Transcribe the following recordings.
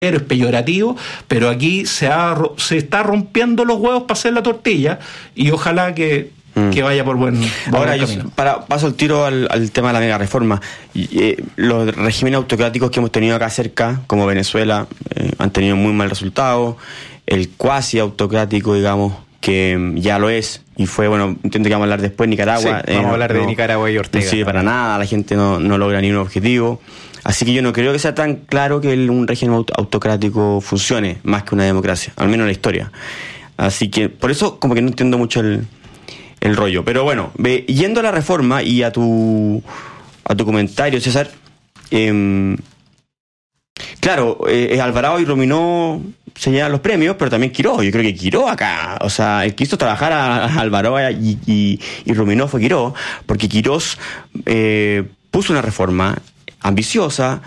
es peyorativo, pero aquí se está rompiendo los huevos para hacer la tortilla y ojalá que vaya por buen Ahora, camino. Paso el tiro al tema de la mega reforma. Los regímenes autocráticos que hemos tenido acá cerca, como Venezuela, han tenido muy mal resultado. El cuasi autocrático, digamos, que ya lo es, y fue, bueno, entiendo que vamos a hablar después, Nicaragua. Sí, vamos a hablar de Nicaragua y Ortega. No sirve para nada, la gente no logra ni un objetivo. Así que yo no creo que sea tan claro que un régimen autocrático funcione más que una democracia, al menos en la historia. Así que por eso como que no entiendo mucho el rollo. Pero bueno, yendo a la reforma y a tu comentario, César, claro, Alvarado y Ruminó se llevan los premios, pero también Quirós. Yo creo que Quirós acá, o sea, el que hizo trabajar a Alvarado y Ruminó fue Quirós, porque Quirós puso una reforma ambiciosa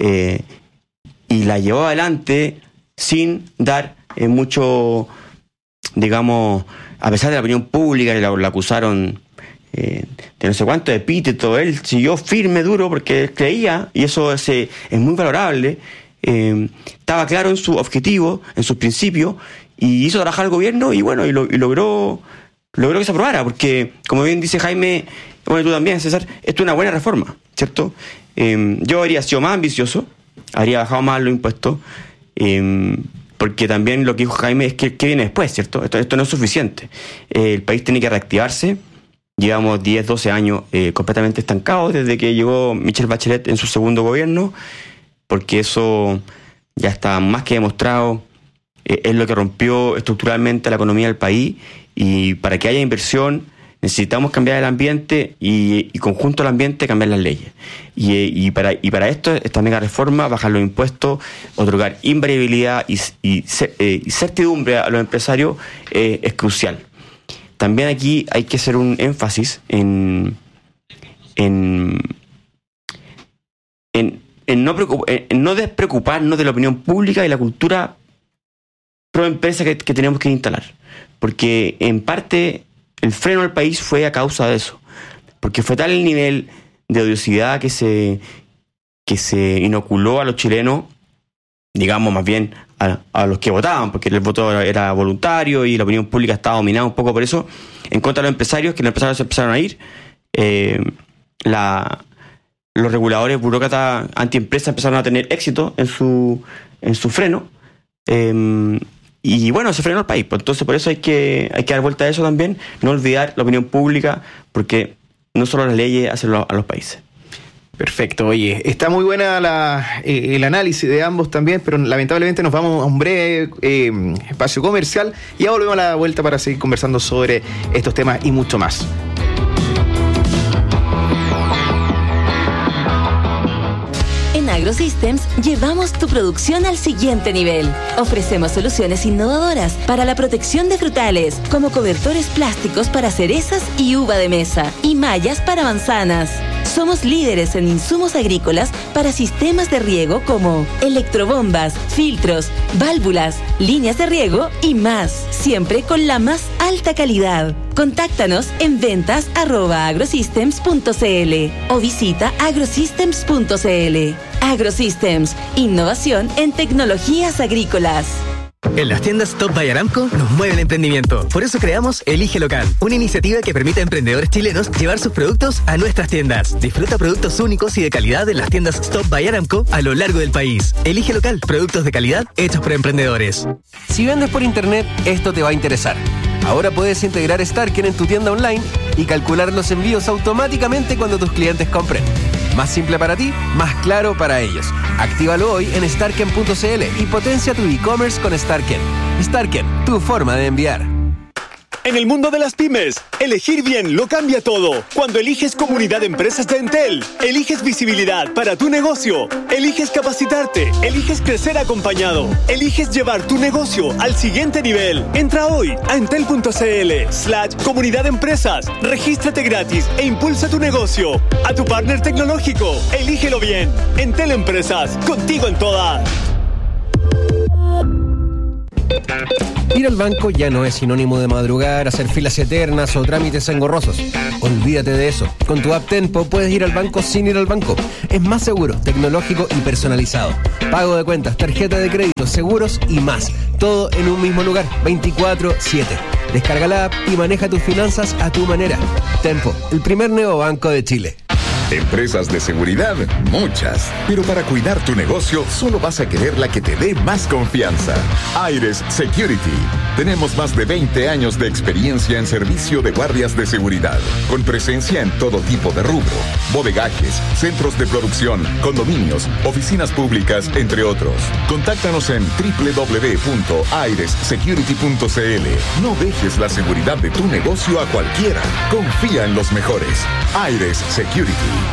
y la llevó adelante sin dar mucho, digamos, a pesar de la opinión pública, la acusaron de no sé cuánto epíteto, él siguió firme, duro, porque él creía, y eso es muy valorable, estaba claro en su objetivo, en sus principios, y hizo trabajar al gobierno, y bueno, y logró que se aprobara, porque, como bien dice Jaime, bueno, tú también, César, esto es una buena reforma, ¿cierto? Yo habría sido más ambicioso, habría bajado más los impuestos, porque también lo que dijo Jaime es que viene después, ¿cierto? Esto no es suficiente. El país tiene que reactivarse. Llevamos 10, 12 años completamente estancados desde que llegó Michelle Bachelet en su segundo gobierno, porque eso ya está más que demostrado, es lo que rompió estructuralmente la economía del país, y para que haya inversión necesitamos cambiar el ambiente y conjunto al ambiente cambiar las leyes. Y para esto, esta mega reforma, bajar los impuestos, otorgar invariabilidad y certidumbre a los empresarios es crucial. También aquí hay que hacer un énfasis en no despreocuparnos de la opinión pública y la cultura pro empresa que tenemos que instalar. Porque en parte el freno al país fue a causa de eso. Porque fue tal el nivel de odiosidad que se inoculó a los chilenos, digamos más bien a los que votaban, porque el voto era voluntario y la opinión pública estaba dominada un poco por eso, en contra de los empresarios, que los empresarios se empezaron a ir. Los reguladores, burócratas antiempresas empezaron a tener éxito en su freno. Y bueno, se frenó el país. Pues entonces por eso hay que dar vuelta a eso también, no olvidar la opinión pública, porque no solo las leyes hacen a los países. Perfecto, oye, está muy buena el análisis de ambos también, pero lamentablemente nos vamos a un breve espacio comercial y ya volvemos a la vuelta para seguir conversando sobre estos temas y mucho más. En AgroSystems llevamos tu producción al siguiente nivel. Ofrecemos soluciones innovadoras para la protección de frutales, como cobertores plásticos para cerezas y uva de mesa, y mallas para manzanas. Somos líderes en insumos agrícolas para sistemas de riego como electrobombas, filtros, válvulas, líneas de riego y más, siempre con la más alta calidad. Contáctanos en ventas@agrosystems.cl o visita agrosystems.cl. AgroSystems, innovación en tecnologías agrícolas. En las tiendas Top by Aramco nos mueve el emprendimiento. Por eso creamos Elige Local, una iniciativa que permite a emprendedores chilenos llevar sus productos a nuestras tiendas. Disfruta productos únicos y de calidad en las tiendas Top by Aramco a lo largo del país. Elige Local, productos de calidad hechos por emprendedores. Si vendes por internet, esto te va a interesar. Ahora puedes integrar Starken en tu tienda online y calcular los envíos automáticamente cuando tus clientes compren. Más simple para ti, más claro para ellos. Actívalo hoy en starken.cl y potencia tu e-commerce con Starken. Starken, tu forma de enviar. En el mundo de las pymes, elegir bien lo cambia todo. Cuando eliges Comunidad de Empresas de Entel, eliges visibilidad para tu negocio, eliges capacitarte, eliges crecer acompañado, eliges llevar tu negocio al siguiente nivel. Entra hoy a entel.cl/Comunidad de Empresas, regístrate gratis e impulsa tu negocio. A tu partner tecnológico, elígelo bien. Entel Empresas, contigo en todas. Ir al banco ya no es sinónimo de madrugar, hacer filas eternas o trámites engorrosos. Olvídate de eso. Con tu app Tenpo puedes ir al banco sin ir al banco. Es más seguro, tecnológico y personalizado. Pago de cuentas, tarjeta de crédito, seguros y más. Todo en un mismo lugar, 24/7. Descarga la app y maneja tus finanzas a tu manera. Tenpo, el primer neobanco de Chile. Empresas de seguridad, muchas. Pero para cuidar tu negocio, solo vas a querer la que te dé más confianza. Aires Security. Tenemos más de 20 años de experiencia en servicio de guardias de seguridad, con presencia en todo tipo de rubro: bodegajes, centros de producción, condominios, oficinas públicas, entre otros. Contáctanos en www.airessecurity.cl. No dejes la seguridad de tu negocio a cualquiera. Confía en los mejores. Aires Security.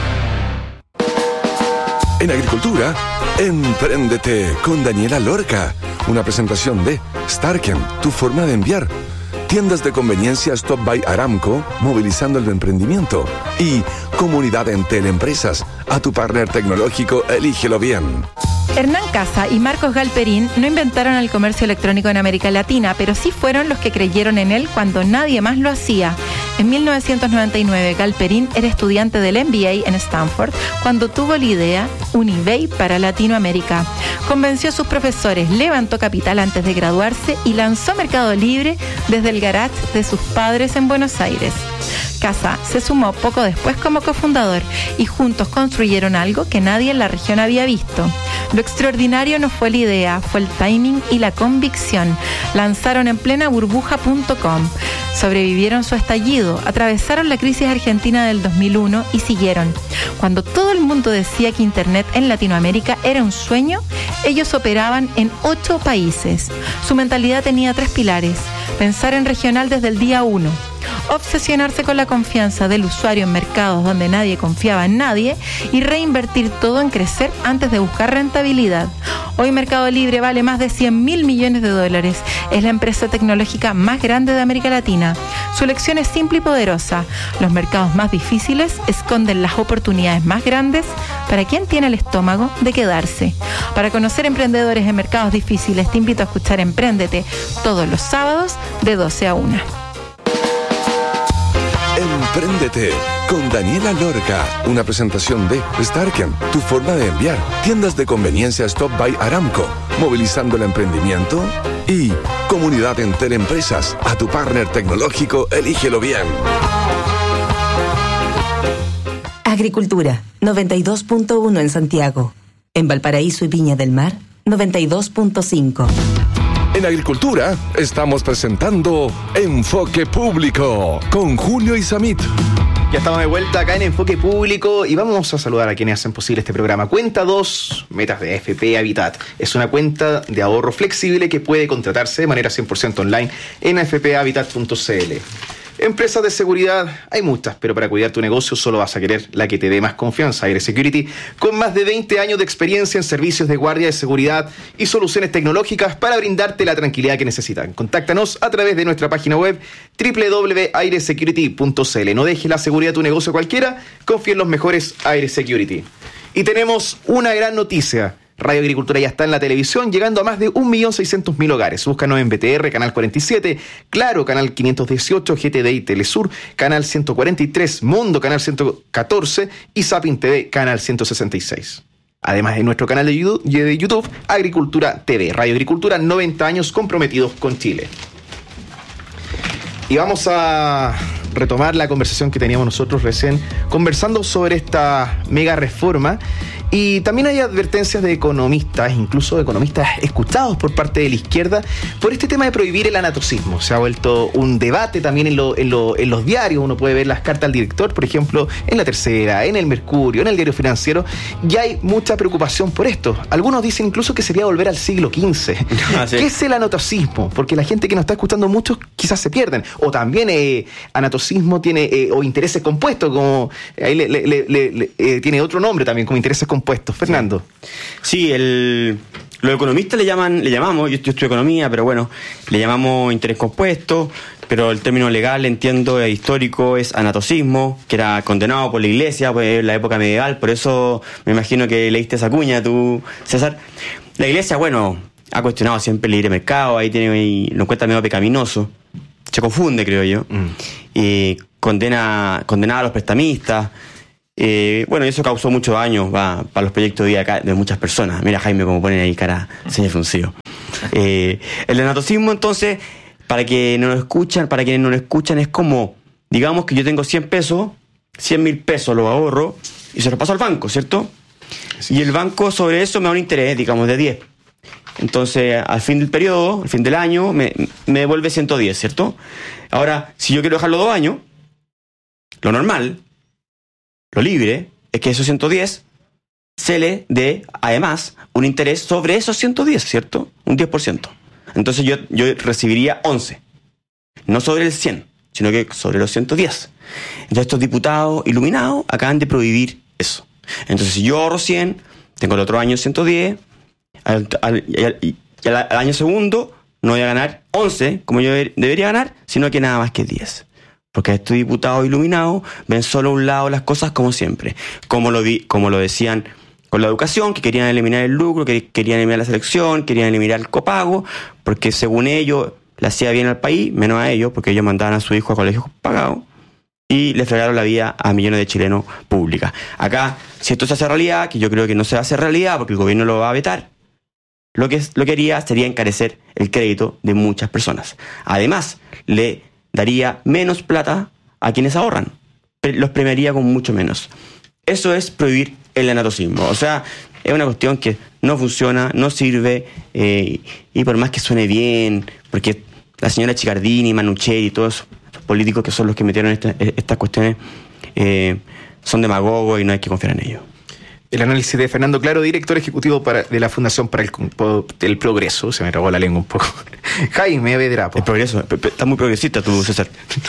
En Agricultura, Empréndete con Daniela Lorca. Una presentación de Starken, tu forma de enviar. Tiendas de conveniencia Stop by Aramco, movilizando el emprendimiento. Y Comunidad Entel Empresas, a tu partner tecnológico, elígelo bien. Hernán Casa y Marcos Galperín no inventaron el comercio electrónico en América Latina, pero sí fueron los que creyeron en él cuando nadie más lo hacía. En 1999, Galperín era estudiante del MBA en Stanford cuando tuvo la idea un eBay para Latinoamérica. Convenció a sus profesores, levantó capital antes de graduarse y lanzó Mercado Libre desde el garage de sus padres en Buenos Aires. Casa se sumó poco después como cofundador y juntos construyeron algo que nadie en la región había visto. Lo extraordinario no fue la idea, fue el timing y la convicción. Lanzaron en plena burbuja.com. Sobrevivieron su estallido, atravesaron la crisis argentina del 2001 y siguieron. Cuando todo el mundo decía que Internet en Latinoamérica era un sueño, ellos operaban en 8 países. Su mentalidad tenía 3 pilares: pensar en regional desde el día 1, obsesionarse con la confianza del usuario en mercados donde nadie confiaba en nadie y reinvertir todo en crecer antes de buscar rentabilidad. Hoy Mercado Libre vale más de $100.000 millones. Es la empresa tecnológica más grande de América Latina. Su lección es simple y poderosa: los mercados más difíciles esconden las oportunidades más grandes para quien tiene el estómago de quedarse. Para conocer emprendedores en mercados difíciles, te invito a escuchar Empréndete todos los sábados de 12 a 1. Empréndete con Daniela Lorca. Una presentación de Starken, tu forma de enviar. Tiendas de conveniencia Stop by Aramco, movilizando el emprendimiento. Y Comunidad Entel Empresas, a tu partner tecnológico, elígelo bien. Agricultura, 92.1 en Santiago. En Valparaíso y Viña del Mar, 92.5. En Agricultura estamos presentando Enfoque Público con Julio Isamit. Ya estamos de vuelta acá en Enfoque Público y vamos a saludar a quienes hacen posible este programa. Cuenta 2, metas de AFP Habitat. Es una cuenta de ahorro flexible que puede contratarse de manera 100% online en afphabitat.cl. Empresas de seguridad hay muchas, pero para cuidar tu negocio solo vas a querer la que te dé más confianza. Aires Security, con más de 20 años de experiencia en servicios de guardia de seguridad y soluciones tecnológicas para brindarte la tranquilidad que necesitan. Contáctanos a través de nuestra página web www.airesecurity.cl. No dejes la seguridad de tu negocio cualquiera, confía en los mejores. Aires Security. Y tenemos una gran noticia. Radio Agricultura ya está en la televisión, llegando a más de 1.600.000 hogares. Búscanos en BTR, Canal 47, Claro, Canal 518, GTDI Telesur, Canal 143, Mundo, Canal 114 y Zapping TV, Canal 166. Además de nuestro canal de YouTube, Agricultura TV. Radio Agricultura, 90 años comprometidos con Chile. Y vamos a retomar la conversación que teníamos nosotros recién, conversando sobre esta mega reforma. Y también hay advertencias de economistas, incluso de economistas escuchados por parte de la izquierda, por este tema de prohibir el anatocismo. Se ha vuelto un debate también en los diarios. Uno puede ver las cartas al director, por ejemplo, en La Tercera, en El Mercurio, en el Diario Financiero. Y hay mucha preocupación por esto. Algunos dicen incluso que sería volver al siglo XV. Ah, sí. ¿Qué es el anatocismo? Porque la gente que nos está escuchando muchos quizás se pierden. O también anatocismo tiene o intereses compuestos, como ahí tiene otro nombre también, como intereses compuestos. Fernando. Sí, los economistas le llamamos, yo estudio economía, pero bueno, le llamamos interés compuesto, pero el término legal, entiendo, histórico, es anatocismo, que era condenado por la Iglesia pues, en la época medieval. Por eso me imagino que leíste esa cuña tú, César. La Iglesia, bueno, ha cuestionado siempre el libre mercado, lo encuentra medio pecaminoso, se confunde, creo yo, condena a los prestamistas. Bueno, y eso causó mucho daño para los proyectos de vida de muchas personas. Mira, Jaime, como ponen ahí cara, señor fruncido. El lenatocismo, entonces, para quienes no lo escuchan, es como, digamos que yo tengo 100 pesos, 100.000 pesos los ahorro y se los paso al banco, ¿cierto? Sí. Y el banco sobre eso me da un interés, digamos, de 10. Entonces, al fin del periodo, al fin del año, me devuelve 110, ¿cierto? Ahora, si yo quiero dejarlo 2 años, lo normal, lo libre, es que esos 110 se le dé, además, un interés sobre esos 110, ¿cierto? Un 10%. Entonces yo recibiría 11. No sobre el 100, sino que sobre los 110. Entonces estos diputados iluminados acaban de prohibir eso. Entonces si yo ahorro 100, tengo el otro año 110, al año segundo no voy a ganar 11, como yo debería ganar, sino que nada más que 10. Porque estos diputados iluminados ven solo un lado las cosas como siempre. Como lo decían con la educación, que querían eliminar el lucro, que querían eliminar la selección, querían eliminar el copago, porque según ellos le hacía bien al país, menos a ellos, porque ellos mandaban a su hijo a colegios pagados, y le fregaron la vida a millones de chilenos públicas. Acá, si esto se hace realidad, que yo creo que no se va a hacer realidad, porque el gobierno lo va a vetar, lo que haría sería encarecer el crédito de muchas personas. Además, le daría menos plata a quienes ahorran. Los premiaría con mucho menos. Eso es prohibir el lenatocismo. O sea, es una cuestión que no funciona, no sirve, y por más que suene bien, porque la señora Chicardini, Manuchelli y todos esos políticos que son los que metieron estas cuestiones son demagogos y no hay que confiar en ellos. El análisis de Fernando Claro, director ejecutivo de la Fundación para el Progreso. Se me trabó la lengua un poco. Jaime Bedrapo. El Progreso. Estás muy progresista tú, César.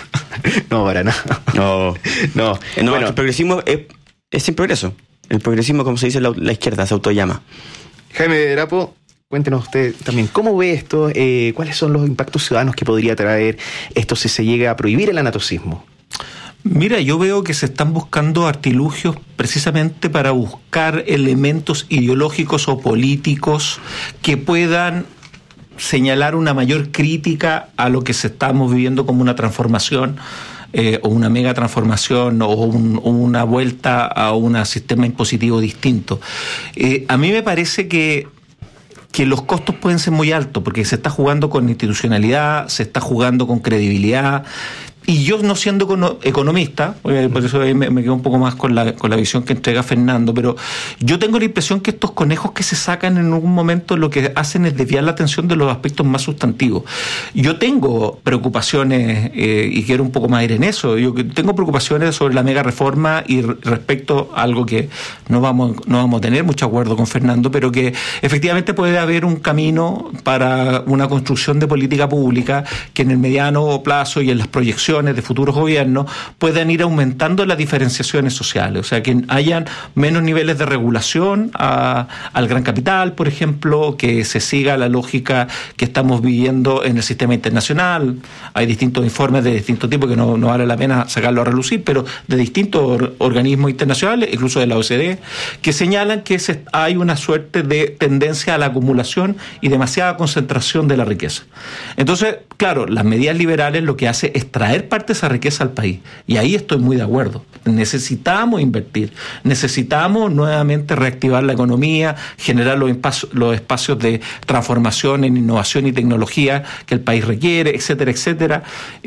No, para nada. No. Bueno, el progresismo es sin progreso. El progresismo, como se dice la izquierda, se autollama. Jaime Bedrapo, cuéntenos usted también, ¿cómo ve esto? ¿Cuáles son los impactos ciudadanos que podría traer esto si se llega a prohibir el lenatocismo? Mira, yo veo que se están buscando artilugios precisamente para buscar elementos ideológicos o políticos que puedan señalar una mayor crítica a lo que estamos viviendo como una transformación o una mega transformación o una vuelta a un sistema impositivo distinto. A mí me parece que los costos pueden ser muy altos porque se está jugando con institucionalidad, se está jugando con credibilidad. Y yo, no siendo economista, por eso ahí me quedo un poco más con la visión que entrega Fernando, pero yo tengo la impresión que estos conejos que se sacan en algún momento lo que hacen es desviar la atención de los aspectos más sustantivos. Yo tengo preocupaciones, y quiero un poco más ir en eso, yo tengo preocupaciones sobre la mega reforma y respecto a algo que no vamos a tener mucho acuerdo con Fernando, pero que efectivamente puede haber un camino para una construcción de política pública que en el mediano plazo y en las proyecciones de futuros gobiernos puedan ir aumentando las diferenciaciones sociales, o sea, que hayan menos niveles de regulación al gran capital, por ejemplo, que se siga la lógica que estamos viviendo en el sistema internacional. Hay distintos informes de distintos tipos que no vale la pena sacarlo a relucir, pero de distintos organismos internacionales, incluso de la OCDE, que señalan que hay una suerte de tendencia a la acumulación y demasiada concentración de la riqueza. Entonces, claro, las medidas liberales lo que hace es traer parte de esa riqueza al país. Y ahí estoy muy de acuerdo. Necesitamos invertir, necesitamos nuevamente reactivar la economía, generar los espacios de transformación en innovación y tecnología que el país requiere, etcétera, etcétera.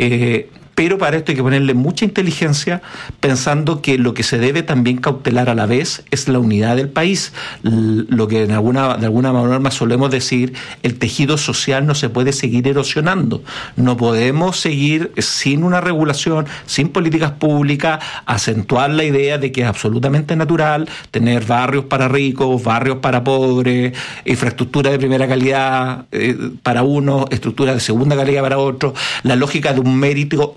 Pero para esto hay que ponerle mucha inteligencia, pensando que lo que se debe también cautelar a la vez es la unidad del país. Lo que de alguna manera solemos decir, el tejido social no se puede seguir erosionando. No podemos seguir sin una regulación, sin políticas públicas, acentuar la idea de que es absolutamente natural tener barrios para ricos, barrios para pobres, infraestructura de primera calidad para unos, estructura de segunda calidad para otros, la lógica de un mérito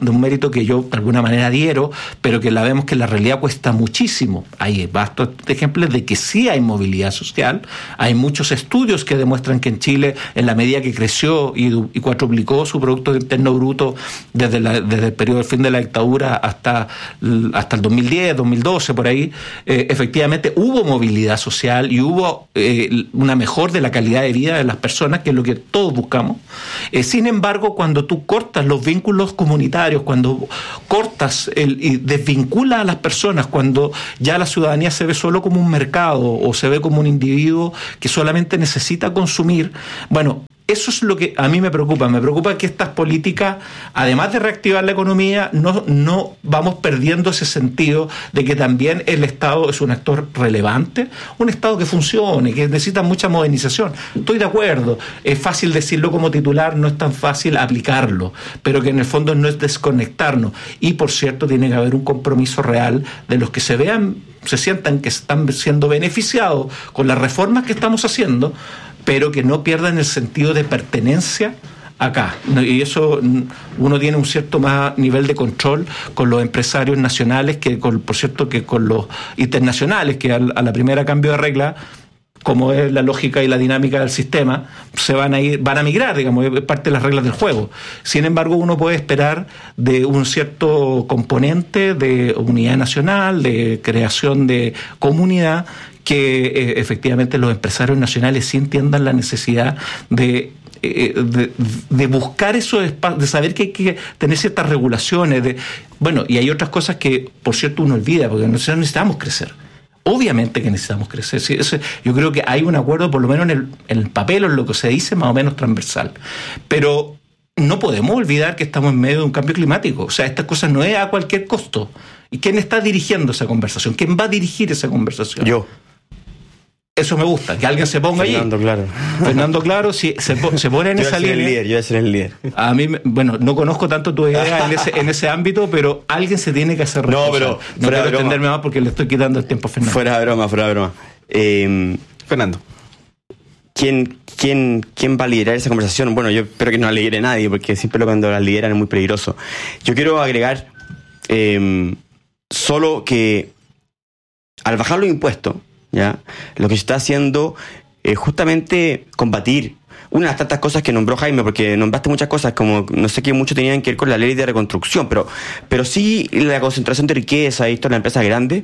de un mérito que yo de alguna manera adhiero, pero que la vemos que en la realidad cuesta muchísimo. Hay vastos ejemplos de que sí hay movilidad social, hay muchos estudios que demuestran que en Chile, en la medida que creció y cuadruplicó su Producto Interno Bruto desde el periodo del fin de la dictadura hasta el 2010, 2012, por ahí, efectivamente hubo movilidad social y hubo una mejora de la calidad de vida de las personas, que es lo que todos buscamos. Sin embargo, cuando tú cortas los vínculos comunitarios, cuando cortas y desvinculas a las personas, cuando ya la ciudadanía se ve solo como un mercado o se ve como un individuo que solamente necesita consumir, bueno, eso es lo que a mí me preocupa. Me preocupa que estas políticas, además de reactivar la economía, no vamos perdiendo ese sentido de que también el Estado es un actor relevante, un Estado que funcione, que necesita mucha modernización. Estoy de acuerdo, es fácil decirlo como titular, no es tan fácil aplicarlo, pero que en el fondo no es desconectarnos. Y por cierto, tiene que haber un compromiso real de los que se sientan que están siendo beneficiados con las reformas que estamos haciendo, pero que no pierdan el sentido de pertenencia acá. Y eso, uno tiene un cierto más nivel de control con los empresarios nacionales, por cierto, que con los internacionales, que a la primera cambio de regla, como es la lógica y la dinámica del sistema, van a migrar, digamos, es parte de las reglas del juego. Sin embargo, uno puede esperar de un cierto componente de unidad nacional, de creación de comunidad, que efectivamente los empresarios nacionales sí entiendan la necesidad de buscar esos espacios, de saber que hay que tener ciertas regulaciones. Y hay otras cosas que, por cierto, uno olvida, porque nosotros necesitamos crecer. Obviamente que necesitamos crecer. Sí, yo creo que hay un acuerdo, por lo menos en el papel o en lo que se dice, más o menos transversal. Pero no podemos olvidar que estamos en medio de un cambio climático. O sea, estas cosas no es a cualquier costo. ¿Y quién está dirigiendo esa conversación? ¿Quién va a dirigir esa conversación? Yo. Eso me gusta, que alguien se ponga Fernando allí. Claro. Fernando Claro, si se pone en esa línea. Yo voy a ser el líder. A mí, no conozco tanto tu idea en ese ámbito, pero alguien se tiene que hacer responsable. No quiero extenderme más porque le estoy quitando el tiempo a Fernando. Fuera de broma. Fernando. ¿Quién va a liderar esa conversación? Bueno, yo espero que no la lidere nadie, porque siempre cuando la lideran es muy peligroso. Yo quiero agregar solo que al bajar los impuestos, ¿ya? Lo que se está haciendo es justamente combatir una de las tantas cosas que nombró Jaime, porque nombraste muchas cosas, como no sé qué mucho tenían que ver con la ley de reconstrucción, pero sí la concentración de riqueza y esto en las empresas grandes.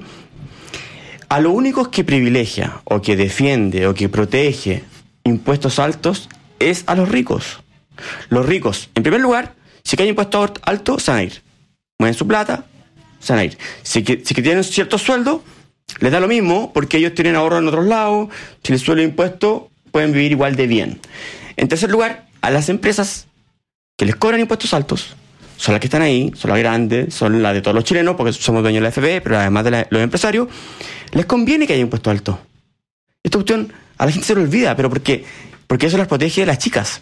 A lo único que privilegia o que defiende o que protege impuestos altos es a los ricos. Los ricos, en primer lugar, si hay impuestos altos, se van a ir. Mueven su plata, se van a ir. Si que tienen ciertos sueldos, les da lo mismo, porque ellos tienen ahorro en otros lados. Si les suele impuesto, pueden vivir igual de bien. En tercer lugar, a las empresas que les cobran impuestos altos, son las que están ahí, son las grandes, son las de todos los chilenos, porque somos dueños de la FP, pero además de los empresarios, les conviene que haya impuestos altos. Esta cuestión a la gente se le olvida, pero porque eso las protege de las chicas.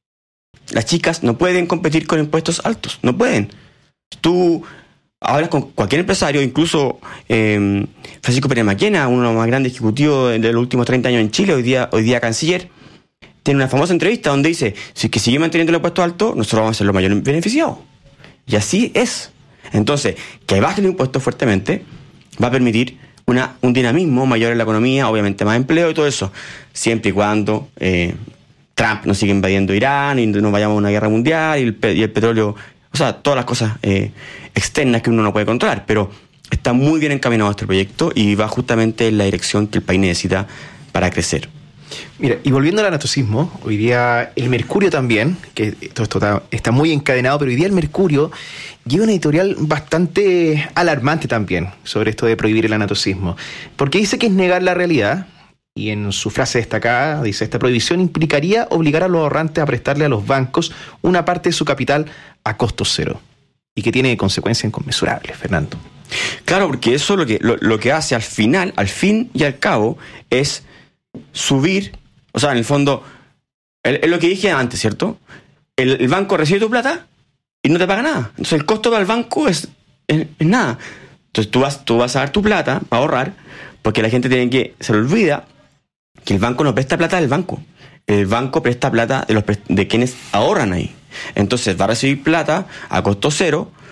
Las chicas no pueden competir con impuestos altos, no pueden. Tú hablas con cualquier empresario, incluso Francisco Pérez Maquena, uno de los más grandes ejecutivos de los últimos 30 años en Chile, hoy día canciller, tiene una famosa entrevista donde dice, si es que sigue manteniendo el impuesto alto, nosotros vamos a ser los mayores beneficiados. Y así es. Entonces, que baje el impuesto fuertemente va a permitir un dinamismo mayor en la economía, obviamente más empleo y todo eso, siempre y cuando Trump no siga invadiendo Irán y no vayamos a una guerra mundial y el petróleo, o sea, todas las cosas externas que uno no puede controlar, pero está muy bien encaminado este proyecto y va justamente en la dirección que el país necesita para crecer. Mira, y volviendo al anatocismo, hoy día el Mercurio también, que todo esto está muy encadenado, pero hoy día el Mercurio lleva una editorial bastante alarmante también sobre esto de prohibir el anatocismo, porque dice que es negar la realidad, y en su frase destacada dice, esta prohibición implicaría obligar a los ahorrantes a prestarle a los bancos una parte de su capital a costo cero, y que tiene consecuencias inconmensurables, Fernando. Claro, porque eso lo que hace al fin y al cabo, es subir, o sea, en el fondo, es lo que dije antes, ¿cierto? El banco recibe tu plata y no te paga nada. Entonces el costo para el banco es nada. Entonces tú vas a dar tu plata para ahorrar, porque la gente se le olvida que el banco no presta plata del banco. El banco presta plata de quienes ahorran ahí. Entonces va a recibir plata a costo cero,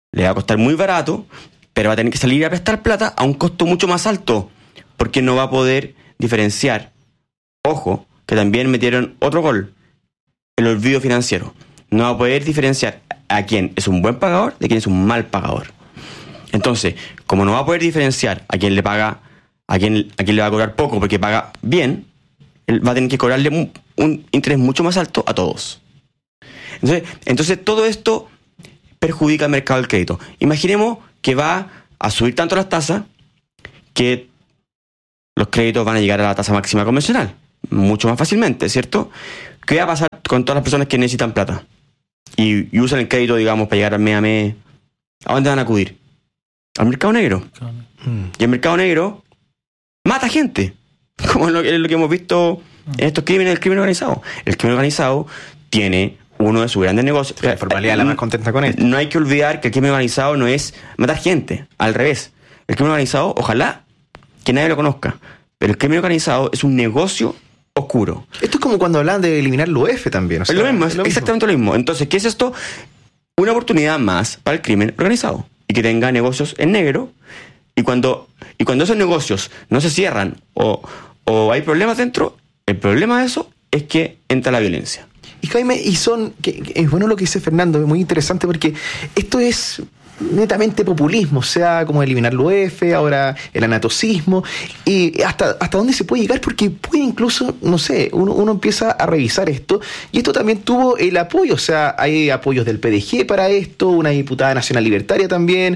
le va a costar muy barato, pero va a tener que salir a prestar plata a un costo mucho más alto, porque no va a poder diferenciar. Ojo, que también metieron otro gol, el olvido financiero. No va a poder diferenciar a quién es un buen pagador de quién es un mal pagador. Entonces, como no va a poder diferenciar a quién le paga, a quién le va a cobrar poco porque paga bien, él va a tener que cobrarle un interés mucho más alto a todos. Entonces todo esto perjudica al mercado del crédito. Imaginemos que va a subir tanto las tasas que los créditos van a llegar a la tasa máxima convencional mucho más fácilmente, ¿cierto? ¿Qué va a pasar con todas las personas que necesitan plata y usan el crédito, digamos, para llegar al mes a mes? ¿A dónde van a acudir? Al mercado negro. Y el mercado negro mata gente, como es lo que hemos visto en estos crímenes del crimen organizado. El crimen organizado tiene uno de sus grandes negocios. La formalidad la más contenta con esto. No hay que olvidar que el crimen organizado no es matar gente, al revés. El crimen organizado, ojalá que nadie lo conozca, pero el crimen organizado es un negocio oscuro. Esto es como cuando hablan de eliminar el UF también. O sea, es lo mismo, es exactamente lo mismo. Entonces, ¿qué es esto? Una oportunidad más para el crimen organizado y que tenga negocios en negro. Y cuando esos negocios no se cierran o hay problemas dentro, el problema de eso es que entra la violencia. Y Jaime, es bueno lo que dice Fernando, es muy interesante porque esto es netamente populismo, o sea, como eliminar el UF, ahora el anatocismo, y hasta dónde se puede llegar, porque puede incluso, no sé, uno empieza a revisar esto, y esto también tuvo el apoyo, o sea, hay apoyos del PDG para esto, una diputada nacional libertaria también,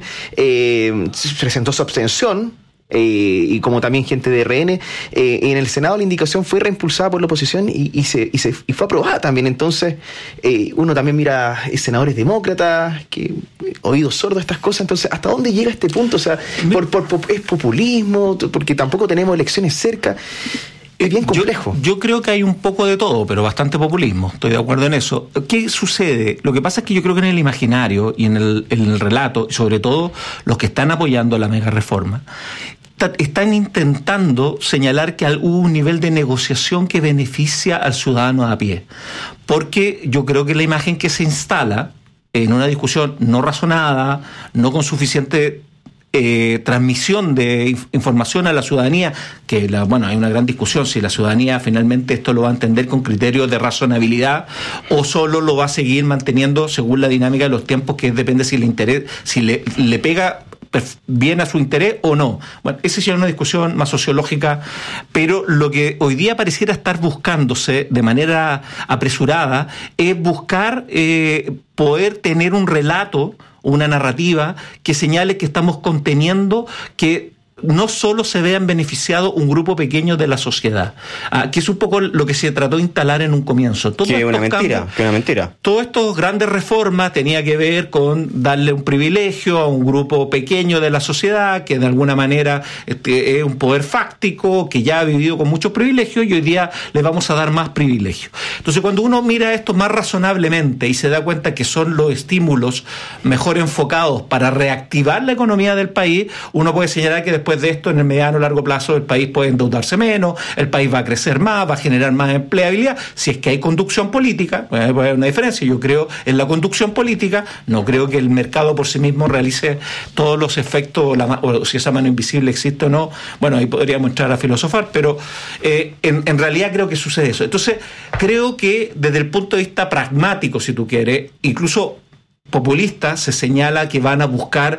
presentó su abstención, y como también gente de RN, en el Senado la indicación fue reimpulsada por la oposición y fue aprobada también. Entonces uno también mira senadores demócratas que oídos sordos a estas cosas. Entonces, ¿hasta dónde llega este punto? O sea, es populismo, porque tampoco tenemos elecciones cerca. Es bien complejo. Yo creo que hay un poco de todo, pero bastante populismo. Estoy de acuerdo en eso. ¿Qué sucede? Lo que pasa es que yo creo que en el imaginario y en el relato, sobre todo los que están apoyando la mega reforma, están intentando señalar que hubo un nivel de negociación que beneficia al ciudadano a pie. Porque yo creo que la imagen que se instala en una discusión no razonada, no con suficiente transmisión de información a la ciudadanía, que hay una gran discusión si la ciudadanía finalmente esto lo va a entender con criterios de razonabilidad o solo lo va a seguir manteniendo según la dinámica de los tiempos, que depende si le pega bien a su interés o no. Bueno, esa es ya una discusión más sociológica, pero lo que hoy día pareciera estar buscándose de manera apresurada es buscar poder tener un relato, una narrativa que señale que estamos conteniendo que no solo se vean beneficiado un grupo pequeño de la sociedad, que es un poco lo que se trató de instalar en un comienzo. Que es una mentira. Todas estas grandes reformas tenía que ver con darle un privilegio a un grupo pequeño de la sociedad que de alguna manera es un poder fáctico, que ya ha vivido con muchos privilegios y hoy día le vamos a dar más privilegios. Entonces, cuando uno mira esto más razonablemente y se da cuenta que son los estímulos mejor enfocados para reactivar la economía del país, uno puede señalar que después de esto, en el mediano o largo plazo, el país puede endeudarse menos, el país va a crecer más, va a generar más empleabilidad, si es que hay conducción política. Puede haber una diferencia. Yo creo en la conducción política, no creo que el mercado por sí mismo realice todos los efectos, o si esa mano invisible existe o no. Bueno, ahí podríamos entrar a filosofar, pero en realidad creo que sucede eso. Entonces, creo que desde el punto de vista pragmático, si tú quieres, incluso populista, se señala que van a buscar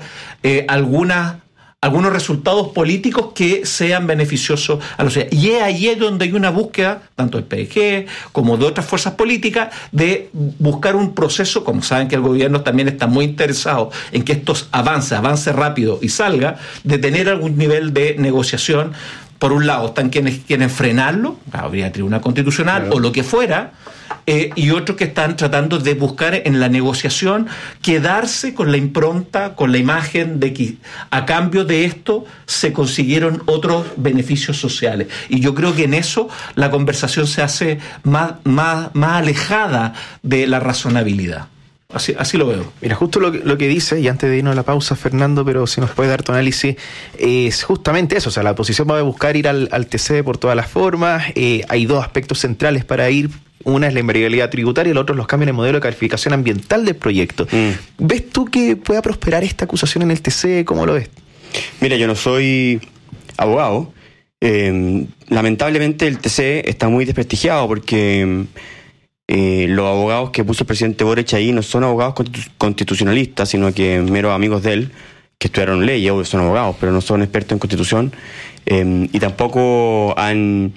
algunos resultados políticos que sean beneficiosos a la sociedad. Y es ahí donde hay una búsqueda, tanto del PDG como de otras fuerzas políticas, de buscar un proceso, como saben que el gobierno también está muy interesado en que esto avance rápido y salga, de tener algún nivel de negociación. Por un lado están quienes quieren frenarlo, habría tribunal constitucional, claro, o lo que fuera, y otros que están tratando de buscar en la negociación quedarse con la impronta, con la imagen de que a cambio de esto se consiguieron otros beneficios sociales. Y yo creo que en eso la conversación se hace más alejada de la razonabilidad. Así lo veo. Mira, justo lo que dice, y antes de irnos a la pausa, Fernando, pero si nos puede dar tu análisis, es justamente eso. O sea, la oposición va a buscar ir al TC por todas las formas. Hay dos aspectos centrales para ir. Una es la invariabilidad tributaria y el otro es los cambios en el modelo de calificación ambiental del proyecto. ¿Ves tú que pueda prosperar esta acusación en el TC? ¿Cómo lo ves? Mira, yo no soy abogado. Lamentablemente el TC está muy desprestigiado porque los abogados que puso el presidente Boric ahí no son abogados constitucionalistas, sino que meros amigos de él que estudiaron leyes, obvio son abogados, pero no son expertos en constitución, y tampoco han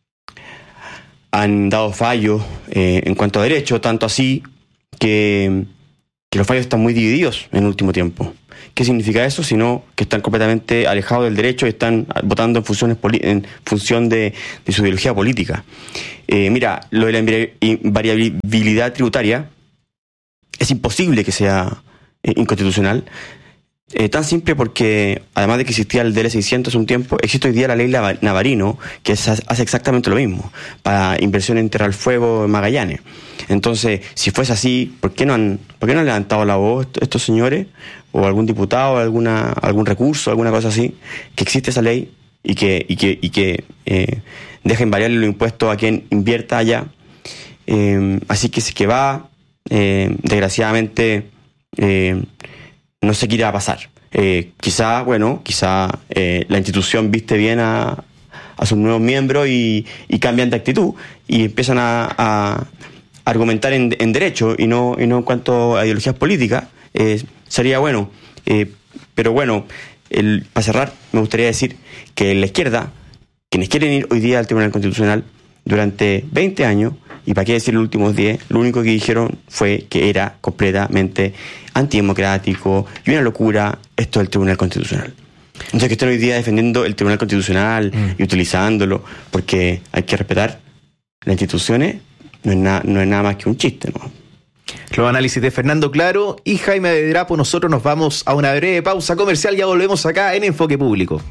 dado fallos en cuanto a derecho, tanto así que los fallos están muy divididos en el último tiempo. ¿Qué significa eso? Sino que están completamente alejados del derecho y están votando en función de su ideología política. Mira, lo de la invariabilidad tributaria es imposible que sea inconstitucional. Tan simple porque, además de que existía el DL600 hace un tiempo, existe hoy día la ley Navarino, que hace exactamente lo mismo, para inversión en Tierra del Fuego en Magallanes. Entonces, si fuese así, ¿por qué no han levantado la voz estos señores? O algún diputado, algún recurso, alguna cosa así, que existe esa ley y que deja invariable los impuestos a quien invierta allá. Así que si que va, desgraciadamente, no sé qué irá a pasar. Quizá la institución viste bien a sus nuevos miembros y cambian de actitud y empiezan a argumentar en derecho y no en cuanto a ideologías políticas. Sería bueno, pero bueno, para cerrar, me gustaría decir que la izquierda, quienes quieren ir hoy día al Tribunal Constitucional, durante 20 años, y para qué decir los últimos 10, lo único que dijeron fue que era completamente antidemocrático y una locura esto del Tribunal Constitucional. Entonces, que estén hoy día defendiendo el Tribunal Constitucional y utilizándolo, porque hay que respetar las instituciones, no es nada más que un chiste, ¿no? Los análisis de Fernando Claro y Jaime de Drapo. Nosotros nos vamos a una breve pausa comercial. Ya volvemos acá en Enfoque Público.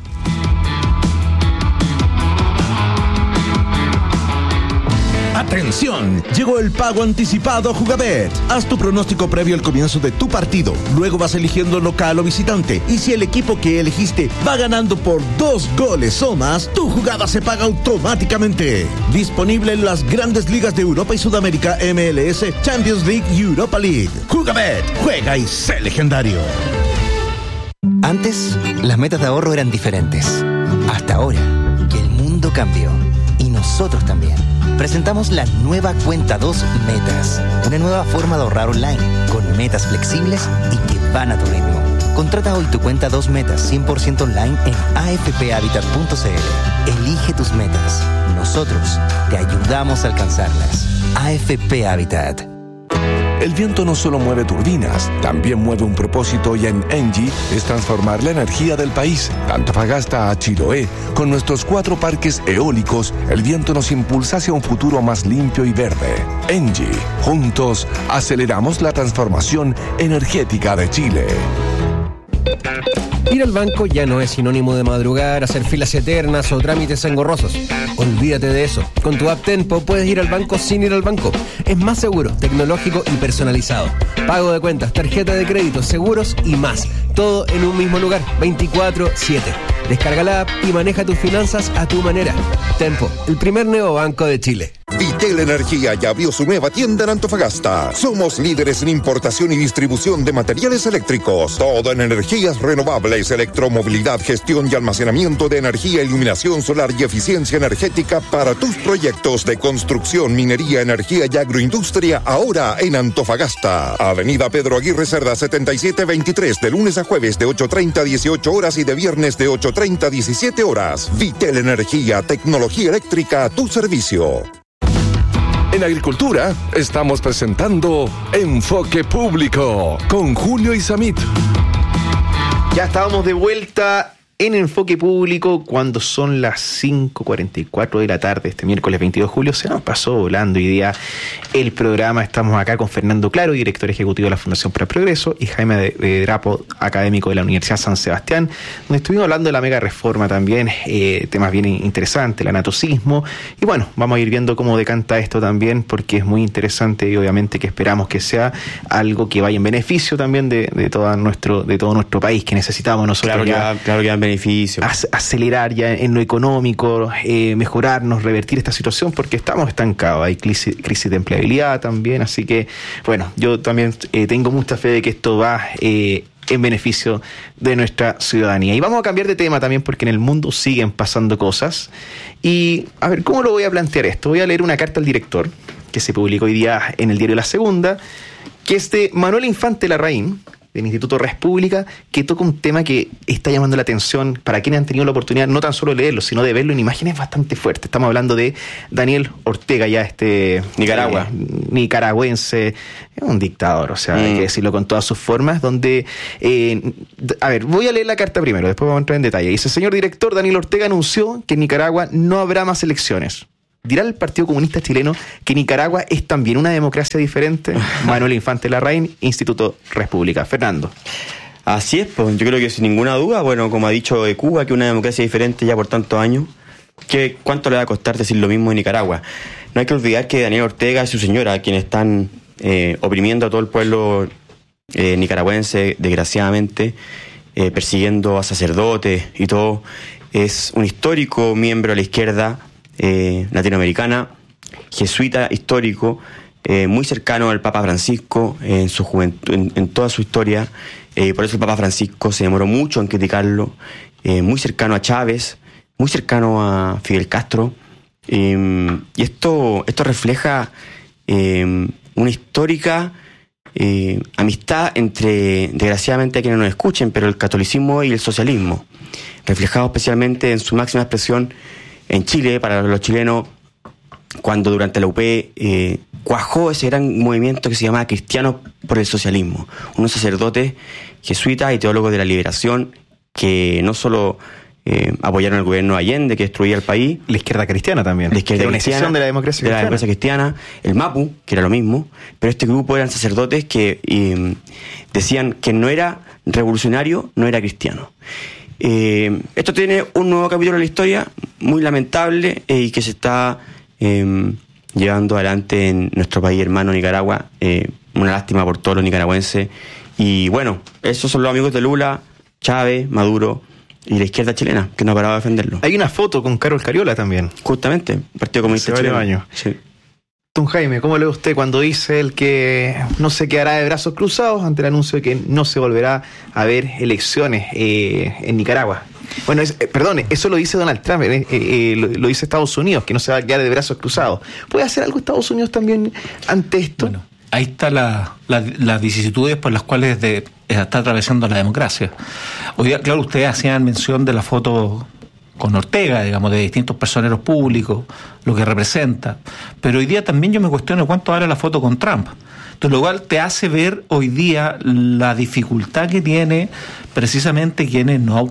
¡Atención! Llegó el pago anticipado Jugabet. Haz tu pronóstico previo al comienzo de tu partido. Luego vas eligiendo local o visitante. Y si el equipo que elegiste va ganando por 2 goles o más, tu jugada se paga automáticamente. Disponible en las grandes ligas de Europa y Sudamérica, MLS, Champions League y Europa League. Jugabet, juega y sé legendario. Antes, las metas de ahorro eran diferentes. Hasta ahora, que el mundo cambió. Y nosotros también. Presentamos la nueva Cuenta 2 Metas, una nueva forma de ahorrar online, con metas flexibles y que van a tu ritmo. Contrata hoy tu Cuenta 2 Metas 100% online en afphabitat.cl. Elige tus metas. Nosotros te ayudamos a alcanzarlas. AFP Habitat. El viento no solo mueve turbinas, también mueve un propósito y en ENGIE es transformar la energía del país. De Antofagasta a Chiloé, con nuestros 4 parques eólicos, el viento nos impulsa hacia un futuro más limpio y verde. ENGIE, juntos aceleramos la transformación energética de Chile. Ir al banco ya no es sinónimo de madrugar, hacer filas eternas o trámites engorrosos. Olvídate de eso. Con tu app Tenpo puedes ir al banco sin ir al banco. Es más seguro, tecnológico y personalizado. Pago de cuentas, tarjeta de crédito, seguros y más. Todo en un mismo lugar, 24/7. Descarga la app y maneja tus finanzas a tu manera. Tenpo, el primer neobanco de Chile. Vitel Energía ya abrió su nueva tienda en Antofagasta. Somos líderes en importación y distribución de materiales eléctricos. Todo en energías renovables, electromovilidad, gestión y almacenamiento de energía, iluminación solar y eficiencia energética para tus proyectos de construcción, minería, energía y agroindustria, ahora en Antofagasta. Avenida Pedro Aguirre Cerda 7723, de lunes a jueves de 8:30 a 18 horas y de viernes de 8:30 a 17 horas. Vitel Energía, tecnología eléctrica a tu servicio. En Agricultura estamos presentando Enfoque Público con Julio Isamit. Ya estábamos de vuelta en Enfoque Público cuando son las 5:44 de la tarde este miércoles 22 de julio. Se nos pasó volando hoy día el programa. Estamos acá con Fernando Claro, director ejecutivo de la Fundación para el Progreso, y Jaime de Drapo, académico de la Universidad San Sebastián, donde estuvimos hablando de la mega reforma también, temas bien interesantes, el anatocismo, y bueno, vamos a ir viendo cómo decanta esto también, porque es muy interesante y obviamente que esperamos que sea algo que vaya en beneficio también de todo nuestro país, que necesitamos nosotros. Claro que va en beneficio. Acelerar ya en lo económico, mejorarnos, revertir esta situación, porque estamos estancados. Hay crisis de empleabilidad también, así que, bueno, yo también tengo mucha fe de que esto va en beneficio de nuestra ciudadanía. Y vamos a cambiar de tema también, porque en el mundo siguen pasando cosas. Y, a ver, ¿cómo lo voy a plantear esto? Voy a leer una carta al director, que se publicó hoy día en el diario La Segunda, que es de Manuel Infante Larraín, del Instituto Res Pública, que toca un tema que está llamando la atención para quienes han tenido la oportunidad no tan solo de leerlo, sino de verlo en imágenes bastante fuertes. Estamos hablando de Daniel Ortega, ya nicaragüense, es un dictador, o sea, hay que decirlo con todas sus formas, donde, a ver, voy a leer la carta primero, después vamos a entrar en detalle. Dice: señor director, Daniel Ortega anunció que en Nicaragua no habrá más elecciones. ¿Dirá el Partido Comunista Chileno que Nicaragua es también una democracia diferente? Manuel Infante Larraín, Instituto Res Pública. Fernando. Así es, pues yo creo que sin ninguna duda, bueno, como ha dicho Cuba, que es una democracia diferente ya por tantos años, ¿cuánto le va a costar decir lo mismo de Nicaragua? No hay que olvidar que Daniel Ortega y su señora, quienes están oprimiendo a todo el pueblo nicaragüense, desgraciadamente, persiguiendo a sacerdotes y todo, es un histórico miembro de la izquierda latinoamericana, jesuita histórico, muy cercano al Papa Francisco en su juventud, en toda su historia. Por eso el Papa Francisco se demoró mucho en criticarlo, muy cercano a Chávez, muy cercano a Fidel Castro, y esto refleja una histórica amistad entre, desgraciadamente, a quienes nos escuchen, pero el catolicismo y el socialismo, reflejado especialmente en su máxima expresión en Chile, para los chilenos, cuando durante la UP cuajó ese gran movimiento que se llamaba Cristianos por el Socialismo. Unos sacerdotes jesuitas y teólogos de la liberación que no solo apoyaron al gobierno de Allende, que destruía el país. La izquierda cristiana también. La izquierda cristiana, de la democracia cristiana. El MAPU, que era lo mismo. Pero este grupo eran sacerdotes que decían que no era revolucionario, no era cristiano. Esto tiene un nuevo capítulo en la historia, muy lamentable, y que se está llevando adelante en nuestro país hermano Nicaragua. Una lástima por todos los nicaragüenses. Y bueno, esos son los amigos de Lula, Chávez, Maduro y la izquierda chilena, que no ha parado de defenderlo. Hay una foto con Carol Cariola también. Justamente, Partido Comunista Chileno. Años. Sí. Don Jaime, ¿cómo lee usted cuando dice el que no se quedará de brazos cruzados ante el anuncio de que no se volverá a ver elecciones en Nicaragua? Bueno, eso lo dice Donald Trump, lo dice Estados Unidos, que no se va a quedar de brazos cruzados. ¿Puede hacer algo Estados Unidos también ante esto? Bueno, ahí está las vicisitudes por las cuales está atravesando la democracia. Hoy día, claro, ustedes hacían mención de la foto con Ortega, digamos, de distintos personeros públicos, lo que representa. Pero hoy día también yo me cuestiono cuánto vale la foto con Trump. Entonces, lo cual te hace ver hoy día la dificultad que tiene precisamente quienes nos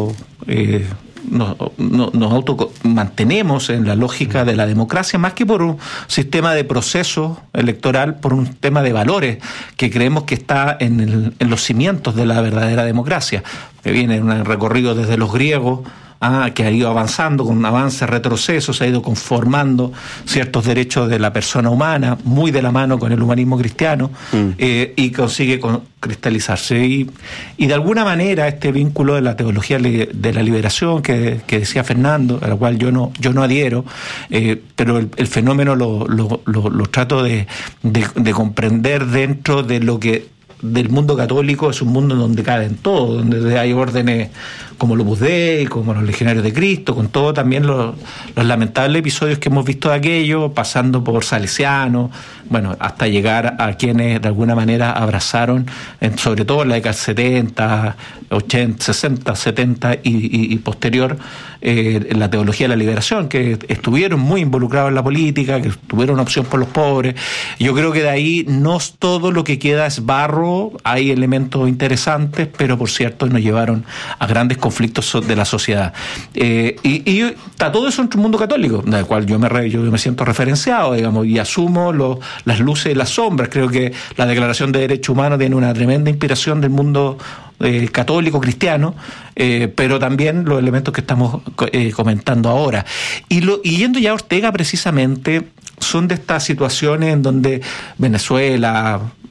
mantenemos en la lógica de la democracia, más que por un sistema de proceso electoral, por un tema de valores que creemos que está en los cimientos de la verdadera democracia, que viene en un recorrido desde los griegos, que ha ido avanzando con avances, retrocesos, se ha ido conformando ciertos derechos de la persona humana, muy de la mano con el humanismo cristiano, y consigue cristalizarse. Y de alguna manera este vínculo de la teología de la liberación que decía Fernando, a la cual yo no adhiero, pero el fenómeno lo trato de comprender dentro de lo que del mundo católico. Es un mundo donde caben todo, donde hay órdenes como los Opus Dei, como los Legionarios de Cristo, con todo también los lamentables episodios que hemos visto de aquello, pasando por salesianos, bueno, hasta llegar a quienes de alguna manera abrazaron, sobre todo en la década 70, 80, 60, 70 y posterior, la teología de la liberación, que estuvieron muy involucrados en la política, que tuvieron una opción por los pobres. Yo creo que de ahí no todo lo que queda es barro, hay elementos interesantes, pero por cierto nos llevaron a grandes conflictos de la sociedad. Y está todo eso en un mundo católico, del cual yo me siento referenciado, digamos, y asumo las luces y las sombras. Creo que la Declaración de Derechos Humanos tiene una tremenda inspiración del mundo católico, cristiano, pero también los elementos que estamos comentando ahora. Y yendo ya a Ortega, precisamente, son de estas situaciones en donde Venezuela,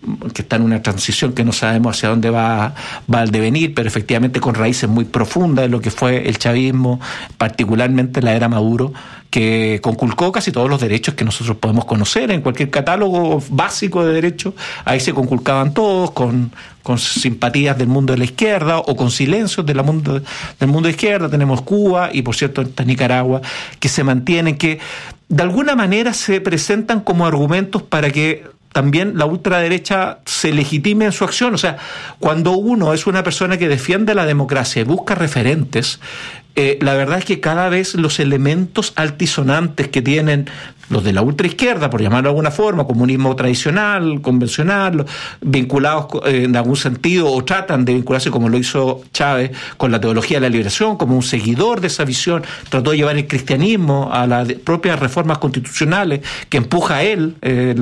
que está en una transición que no sabemos hacia dónde va al devenir, pero efectivamente con raíces muy profundas de lo que fue el chavismo, particularmente la era Maduro, que conculcó casi todos los derechos que nosotros podemos conocer en cualquier catálogo básico de derechos. Ahí se conculcaban todos, con simpatías del mundo de la izquierda o con silencios del mundo de izquierda. Tenemos Cuba y, por cierto, está Nicaragua, que se mantienen, que de alguna manera se presentan como argumentos para que también la ultraderecha se legitime en su acción. O sea, cuando uno es una persona que defiende la democracia y busca referentes, la verdad es que cada vez los elementos altisonantes que tienen los de la ultraizquierda, por llamarlo de alguna forma, comunismo tradicional, convencional, vinculados en algún sentido, o tratan de vincularse, como lo hizo Chávez, con la teología de la liberación, como un seguidor de esa visión, trató de llevar el cristianismo a las propias reformas constitucionales que empuja a él,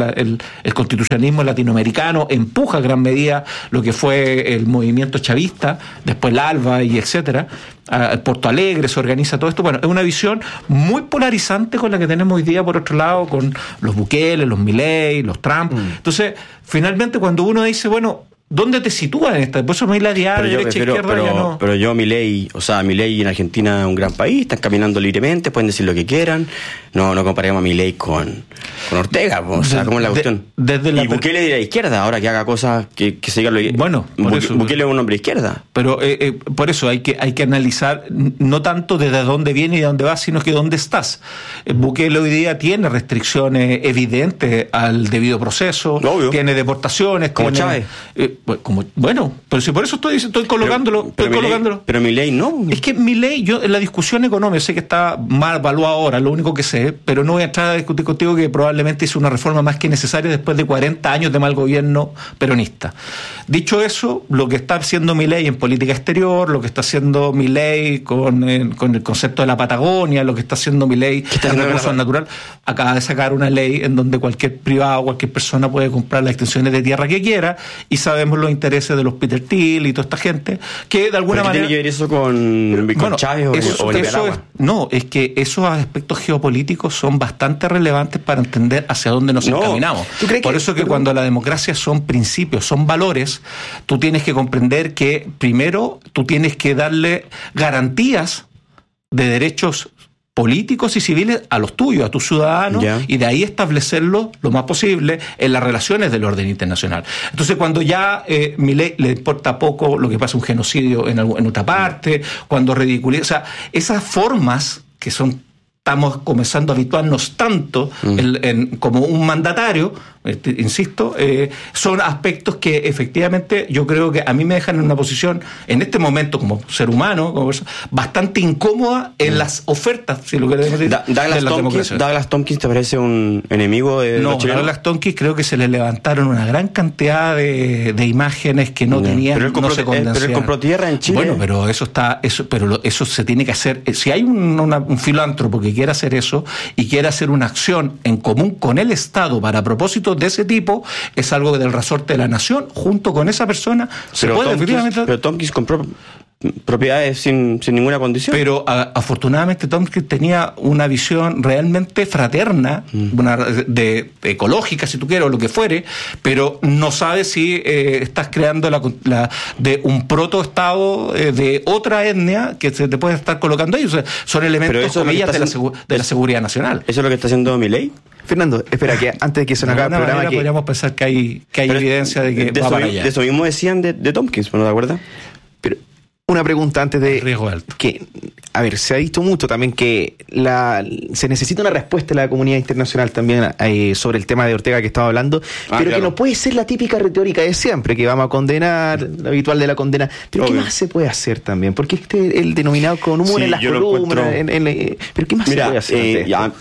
el constitucionalismo latinoamericano, empuja a gran medida lo que fue el movimiento chavista, después el ALBA y etcétera. Porto Alegre se organiza todo esto. Bueno, es una visión muy polarizante con la que tenemos hoy día, por otro lado, con los Bukele, los Milei, los Trump. Entonces, finalmente, cuando uno dice, bueno, ¿dónde te sitúas en esta? Por eso me la diada, derecha, izquierda, ya no. Pero yo, Milei en Argentina es un gran país, están caminando libremente, pueden decir lo que quieran. No comparemos a Milei con Ortega, o sea, ¿cómo es la cuestión? Y Bukele de la izquierda, ahora que haga cosas que se diga lo que... Bueno, Bukele es un hombre de izquierda. Pero por eso hay que analizar no tanto desde dónde viene y de dónde va, sino que dónde estás. Bukele hoy día tiene restricciones evidentes al debido proceso, obvio. Tiene deportaciones, como Chávez. Bueno, pero si por eso estoy colocándolo. Pero Milei no. Es que Milei, yo en la discusión económica sé que está mal evaluado ahora, lo único que sé, pero no voy a entrar a discutir contigo que probablemente hizo una reforma más que necesaria después de 40 años de mal gobierno peronista. Dicho eso, lo que está haciendo Milei en política exterior, lo que está haciendo Milei con el concepto de la Patagonia, lo que está haciendo Milei en recursos naturales, acaba de sacar una ley en donde cualquier privado, cualquier persona puede comprar las extensiones de tierra que quiera, y sabemos los intereses de los Peter Thiel y toda esta gente, que de alguna manera... ¿Tiene que ver eso con Chávez o Nicaragua? No, es que esos aspectos geopolíticos son bastante relevantes para entender hacia dónde nos encaminamos. Por eso que cuando la democracia son principios, son valores, tú tienes que comprender que primero tú tienes que darle garantías de derechos políticos y civiles a los tuyos, a tus ciudadanos, y de ahí establecerlo lo más posible en las relaciones del orden internacional. Entonces, cuando ya Milei le importa poco lo que pasa un genocidio en otra parte, cuando ridiculiza, o sea, esas formas que estamos comenzando a habituarnos tanto como un mandatario, insisto, son aspectos que efectivamente yo creo que a mí me dejan en una posición, en este momento como ser humano, bastante incómoda en las ofertas, si lo queremos decir, Douglas Tompkins, ¿te parece un enemigo de los chilenos? Douglas Tompkins creo que se le levantaron una gran cantidad de imágenes que no tenían, pero no se condenaban. Pero él compró tierra en Chile. Bueno, pero eso se tiene que hacer. Si hay un filántropo que quiera hacer eso y quiere hacer una acción en común con el Estado para propósitos de ese tipo, es algo del resorte de la nación, junto con esa persona pero Tompkins compró propiedades sin ninguna condición. Pero afortunadamente Tompkins tenía una visión realmente fraterna, de ecológica, si tú quieres, o lo que fuere, pero no sabes si estás creando de un protoestado de otra etnia que se te puede estar colocando ahí. O sea, son elementos, comillas, de la seguridad nacional. ¿Eso es lo que está haciendo Milei? Fernando, espera, que antes de que se nos acabe el programa... podríamos pensar que hay evidencia de que va para allá. De eso mismo decían de Tompkins, ¿no te acuerdas? Pero una pregunta antes de... Riesgo alto. Que, a ver, se ha visto mucho también que se necesita una respuesta de la comunidad internacional también sobre el tema de Ortega que estaba hablando, pero que no puede ser la típica retórica de siempre, que vamos a condenar, lo habitual de la condena. Pero ¿qué más se puede hacer también? Porque el denominado con humor en las columnas... pero ¿qué más se puede hacer?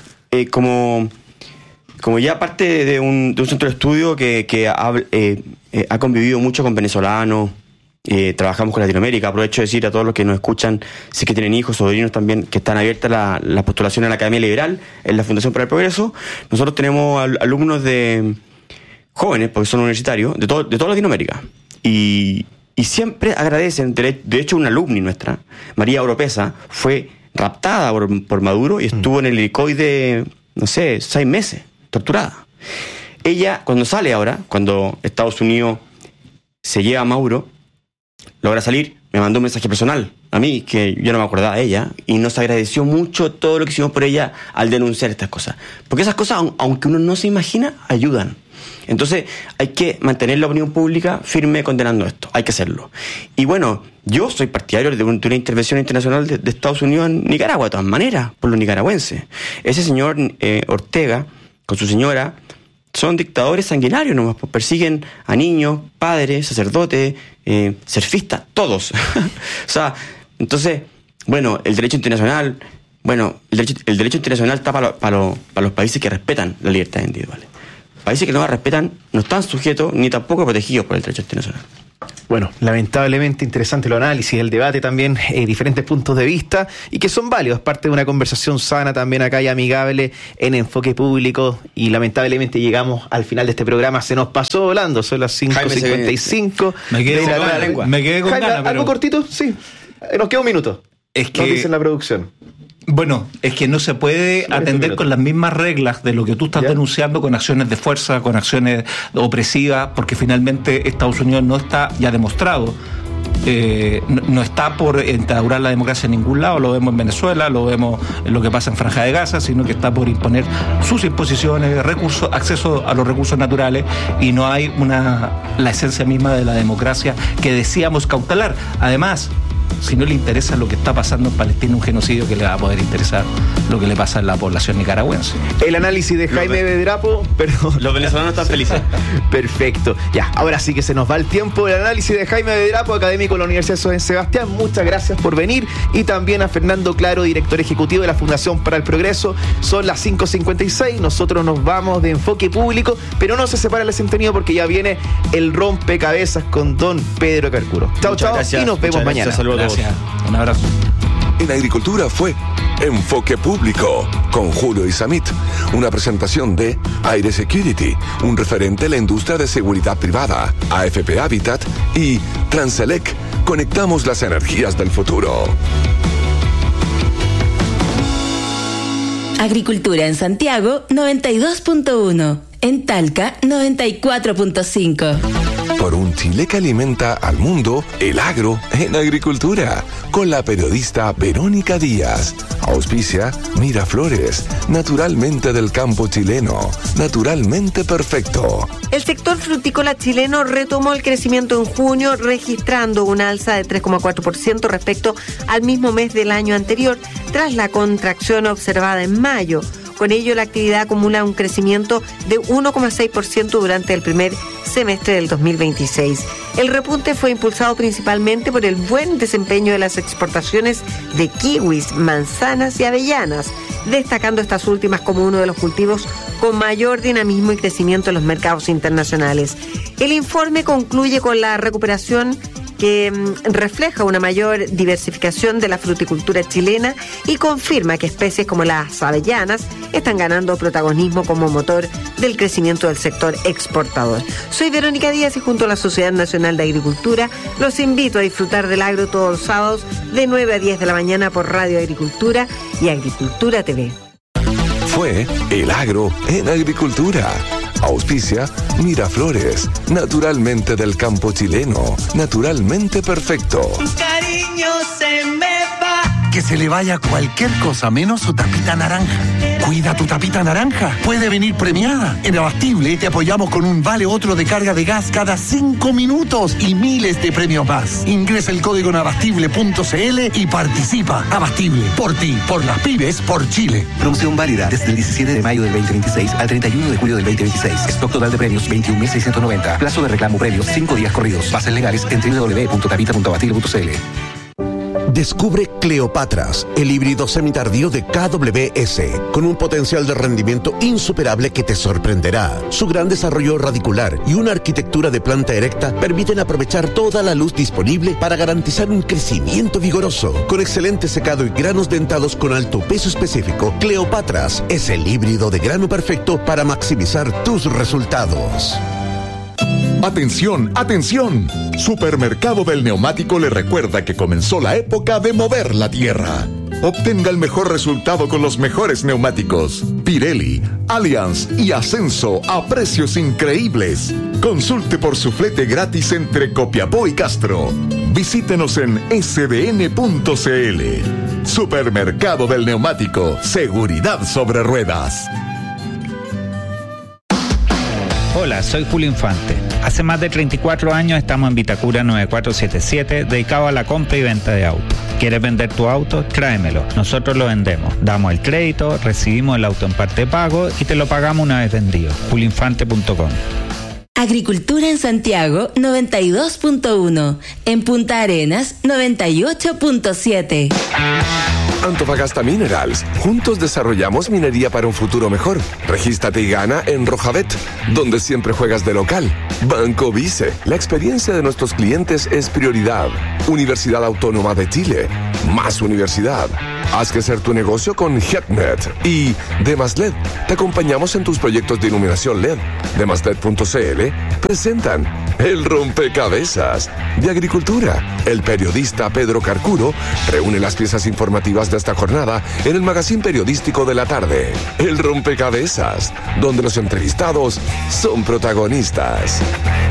Como ya parte de un centro de estudio que ha convivido mucho con venezolanos, trabajamos con Latinoamérica, aprovecho de decir a todos los que nos escuchan, si es que tienen hijos, sobrinos también, que están abiertas las postulaciones a la Academia Liberal, en la Fundación para el Progreso. Nosotros tenemos alumnos de jóvenes, porque son universitarios, de toda Latinoamérica. Y siempre agradecen, de hecho una alumni nuestra, María Oropesa, fue raptada por Maduro y estuvo en el helicoide, no sé, 6 meses, torturada. ella, cuando sale ahora, cuando Estados Unidos se lleva a Mauro, logra salir, me mandó un mensaje personal a mí, que yo no me acordaba de ella, y nos agradeció mucho todo lo que hicimos por ella al denunciar estas cosas. Porque esas cosas, aunque uno no se imagina, ayudan. Entonces hay que mantener la opinión pública firme condenando esto, hay que hacerlo. Y bueno, yo soy partidario de una intervención internacional de Estados Unidos en Nicaragua, de todas maneras, por los nicaragüenses. Ese señor Ortega, con su señora, son dictadores sanguinarios nomás, pues persiguen a niños, padres, sacerdotes, surfistas, todos. O sea, entonces, bueno, el derecho internacional, el derecho internacional está para los países que respetan las libertades individuales. Países que no las respetan no están sujetos ni tampoco protegidos por el derecho internacional. Bueno, lamentablemente interesante el análisis, el debate también, diferentes puntos de vista y que son válidos, parte de una conversación sana también acá y amigable en Enfoque Público, y lamentablemente llegamos al final de este programa, se nos pasó volando, son las 5:55. Me quedé con ganas, ¿algo cortito? Sí, nos queda un minuto. Es que nos dicen la producción. Bueno, es que no se puede atender con las mismas reglas de lo que tú estás denunciando con acciones de fuerza, con acciones opresivas, porque finalmente Estados Unidos no está, ya demostrado, no está por instaurar la democracia en ningún lado, lo vemos en Venezuela, lo vemos en lo que pasa en Franja de Gaza, sino que está por imponer sus imposiciones, recursos, acceso a los recursos naturales, y no hay la esencia misma de la democracia que decíamos cautelar. Además, si no le interesa lo que está pasando en Palestina, un genocidio, que le va a poder interesar lo que le pasa a la población nicaragüense. El análisis de Jaime Bedrapo, perdón. Los venezolanos están felices. Perfecto. Ya, ahora sí que se nos va el tiempo. El análisis de Jaime Bedrapo, académico de la Universidad de San Sebastián. Muchas gracias por venir. Y también a Fernando Claro, director ejecutivo de la Fundación para el Progreso. Son las 5:56. Nosotros nos vamos de Enfoque Público, pero no se separa la sintonía porque ya viene el rompecabezas con don Pedro Carcuro. Chao, chao. Y nos vemos mañana. Gracias. Un abrazo. En Agricultura fue Enfoque Público con Julio Isamit, una presentación de Aire Security, un referente de la industria de seguridad privada, AFP Habitat y Transelec. Conectamos las energías del futuro. Agricultura en Santiago 92.1, en Talca 94.5. Por un Chile que alimenta al mundo, el agro en agricultura, con la periodista Verónica Díaz. Auspicia Miraflores, naturalmente del campo chileno, naturalmente perfecto. El sector frutícola chileno retomó el crecimiento en junio, registrando una alza de 3,4% respecto al mismo mes del año anterior, tras la contracción observada en mayo. Con ello, la actividad acumula un crecimiento de 1,6% durante el primer semestre del 2026. El repunte fue impulsado principalmente por el buen desempeño de las exportaciones de kiwis, manzanas y avellanas, destacando estas últimas como uno de los cultivos con mayor dinamismo y crecimiento en los mercados internacionales. El informe concluye con la recuperación que refleja una mayor diversificación de la fruticultura chilena y confirma que especies como las avellanas están ganando protagonismo como motor del crecimiento del sector exportador. Soy Verónica Díaz y junto a la Sociedad Nacional de Agricultura los invito a disfrutar del agro todos los sábados de 9 a 10 de la mañana por Radio Agricultura y Agricultura TV. Fue El Agro en Agricultura. Auspicia Miraflores, naturalmente del campo chileno, naturalmente perfecto. Cariño, se me va. Que se le vaya cualquier cosa menos su tapita naranja. Cuida tu tapita naranja. Puede venir premiada. En Abastible te apoyamos con un vale otro de carga de gas cada 5 minutos y miles de premios más. Ingresa el código en abastible.cl y participa. Abastible, por ti, por las pymes, por Chile. Promoción válida desde el 17 de mayo del 2026 al 31 de julio del 2026. Stock total de premios 21.690. Plazo de reclamo premios 5 días corridos. Bases legales en www.tapita.abastible.cl. Descubre Cleopatras, el híbrido semitardío de KWS, con un potencial de rendimiento insuperable que te sorprenderá. Su gran desarrollo radicular y una arquitectura de planta erecta permiten aprovechar toda la luz disponible para garantizar un crecimiento vigoroso. Con excelente secado y granos dentados con alto peso específico, Cleopatras es el híbrido de grano perfecto para maximizar tus resultados. ¡Atención, atención! Supermercado del Neumático le recuerda que comenzó la época de mover la tierra. Obtenga el mejor resultado con los mejores neumáticos. Pirelli, Allianz y Ascenso a precios increíbles. Consulte por su flete gratis entre Copiapó y Castro. Visítenos en sdn.cl. Supermercado del Neumático. Seguridad sobre ruedas. Hola, soy Julio Infante. Hace más de 34 años estamos en Vitacura 9477, dedicado a la compra y venta de autos. ¿Quieres vender tu auto? Tráemelo. Nosotros lo vendemos. Damos el crédito, recibimos el auto en parte de pago y te lo pagamos una vez vendido. julioinfante.com. Agricultura en Santiago 92.1, en Punta Arenas 98.7. Antofagasta Minerals. Juntos desarrollamos minería para un futuro mejor. Regístrate y gana en Rojabet, donde siempre juegas de local. Banco Vice. La experiencia de nuestros clientes es prioridad. Universidad Autónoma de Chile. Más universidad. Haz crecer tu negocio con HETNET y DemasLED. Te acompañamos en tus proyectos de iluminación LED. DemasLED.cl presentan El Rompecabezas de Agricultura. El periodista Pedro Carcuro reúne las piezas informativas de esta jornada en el magazín periodístico de la tarde. El Rompecabezas, donde los entrevistados son protagonistas.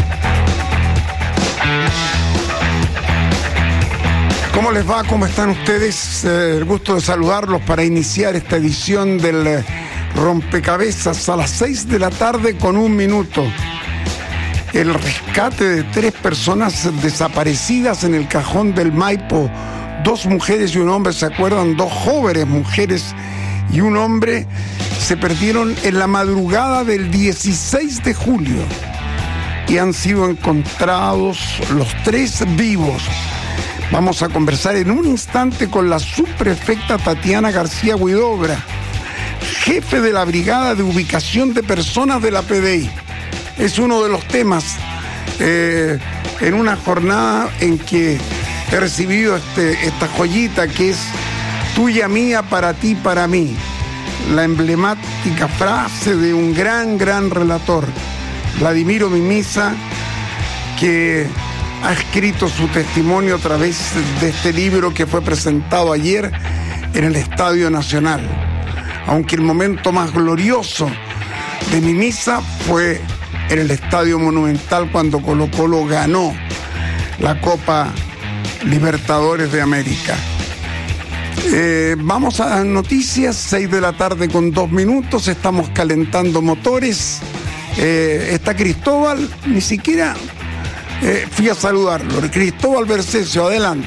¿Cómo les va? ¿Cómo están ustedes? El gusto de saludarlos para iniciar esta edición del Rompecabezas a las 6 de la tarde con 1 minuto. El rescate de 3 personas desaparecidas en el cajón del Maipo. 2 mujeres y un hombre, ¿se acuerdan? 2 jóvenes mujeres y un hombre se perdieron en la madrugada del 16 de julio y han sido encontrados los 3 vivos. Vamos a conversar en un instante con la subprefecta Tatiana García Huidobra, jefe de la Brigada de Ubicación de Personas de la PDI. Es uno de los temas en una jornada en que he recibido esta joyita que es tuya, mía, para ti, para mí. La emblemática frase de un gran relator, Vladimiro Mimisa, que ha escrito su testimonio a través de este libro que fue presentado ayer en el Estadio Nacional. Aunque el momento más glorioso de Mimisa fue en el Estadio Monumental cuando Colo-Colo ganó la Copa Libertadores de América. Vamos a las noticias, 6 de la tarde con 2 minutos, estamos calentando motores. Está Cristóbal, ni siquiera fui a saludarlo. Cristóbal Bercesio, adelante.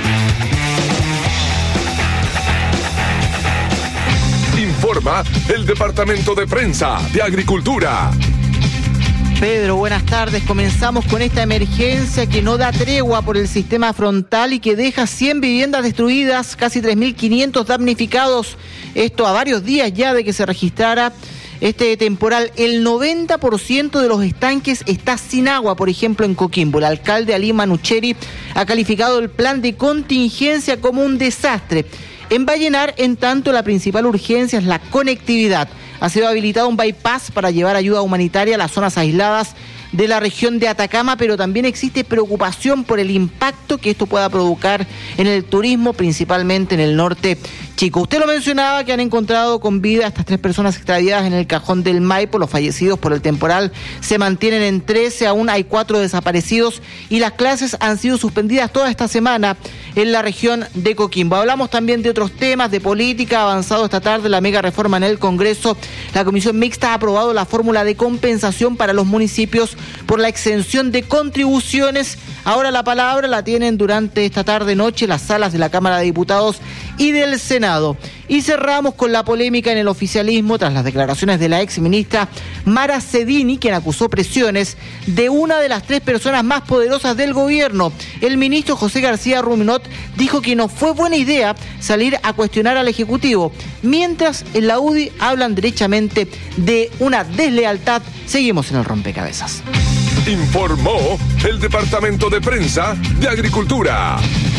Informa el Departamento de Prensa de Agricultura. Pedro, buenas tardes. Comenzamos con esta emergencia que no da tregua por el sistema frontal y que deja 100 viviendas destruidas, casi 3.500 damnificados. Esto a varios días ya de que se registrara este temporal. El 90% de los estanques está sin agua, por ejemplo, en Coquimbo. El alcalde Ali Manucheri ha calificado el plan de contingencia como un desastre. En Vallenar, en tanto, la principal urgencia es la conectividad. Ha sido habilitado un bypass para llevar ayuda humanitaria a las zonas aisladas de la región de Atacama, pero también existe preocupación por el impacto que esto pueda provocar en el turismo, principalmente en el norte chico. Usted lo mencionaba, que han encontrado con vida a estas 3 personas extraviadas en el cajón del Maipo. Los fallecidos por el temporal se mantienen en 13, aún hay 4 desaparecidos y las clases han sido suspendidas toda esta semana en la región de Coquimbo. Hablamos también de otros temas, de política. Avanzado esta tarde la mega reforma en el Congreso. La Comisión Mixta ha aprobado la fórmula de compensación para los municipios por la exención de contribuciones. Ahora la palabra la tienen durante esta tarde-noche las salas de la Cámara de Diputados y del Senado. Y cerramos con la polémica en el oficialismo tras las declaraciones de la exministra Mara Cedini, quien acusó presiones de una de las 3 personas más poderosas del gobierno. El ministro José García Ruminot dijo que no fue buena idea salir a cuestionar al Ejecutivo, mientras en la UDI hablan derechamente de una deslealtad. Seguimos en el rompecabezas. Informó el Departamento de Prensa de Agricultura.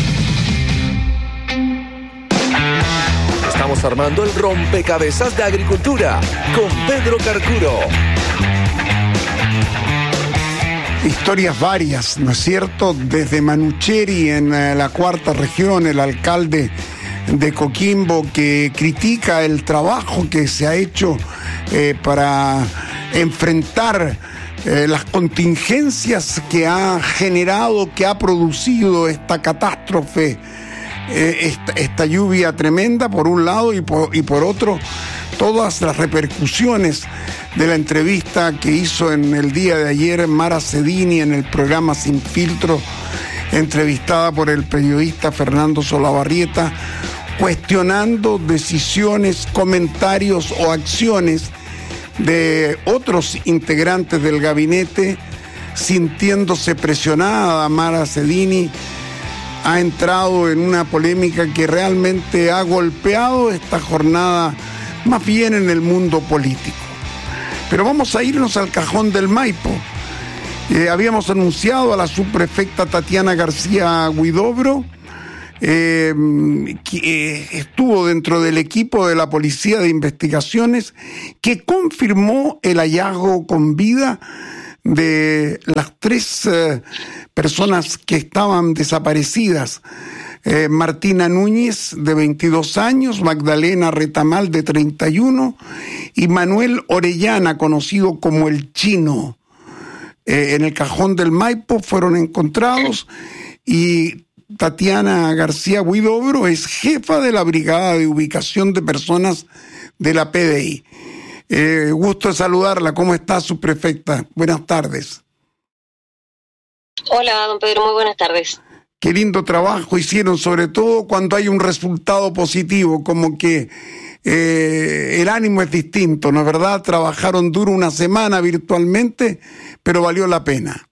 Estamos armando el rompecabezas de Agricultura con Pedro Carcuro. historias varias, ¿no es cierto? Desde Manucheri en la cuarta región, el alcalde de Coquimbo, que critica el trabajo que se ha hecho para enfrentar las contingencias que ha generado, que ha producido esta catástrofe, esta lluvia tremenda por un lado y por otro todas las repercusiones de la entrevista que hizo en el día de ayer Mara Cedini en el programa Sin Filtro, entrevistada por el periodista Fernando Solabarrieta, cuestionando decisiones, comentarios o acciones de otros integrantes del gabinete, sintiéndose presionada. Mara Cedini ha entrado en una polémica que realmente ha golpeado esta jornada más bien en el mundo político. Pero vamos a irnos al cajón del Maipo. Habíamos anunciado a la subprefecta Tatiana García Huidobro, que estuvo dentro del equipo de la Policía de Investigaciones, que confirmó el hallazgo con vida de las 3 personas que estaban desaparecidas. Martina Núñez, de 22 años, Magdalena Retamal, de 31, y Manuel Orellana, conocido como el Chino. En el cajón del Maipo fueron encontrados, y Tatiana García Huidobro es jefa de la Brigada de Ubicación de Personas de la PDI. Gusto de saludarla. ¿Cómo está, subprefecta? Buenas tardes. Hola, don Pedro, muy buenas tardes. Qué lindo trabajo hicieron, sobre todo cuando hay un resultado positivo, como que el ánimo es distinto, ¿no es verdad? Trabajaron duro una semana virtualmente, pero valió la pena.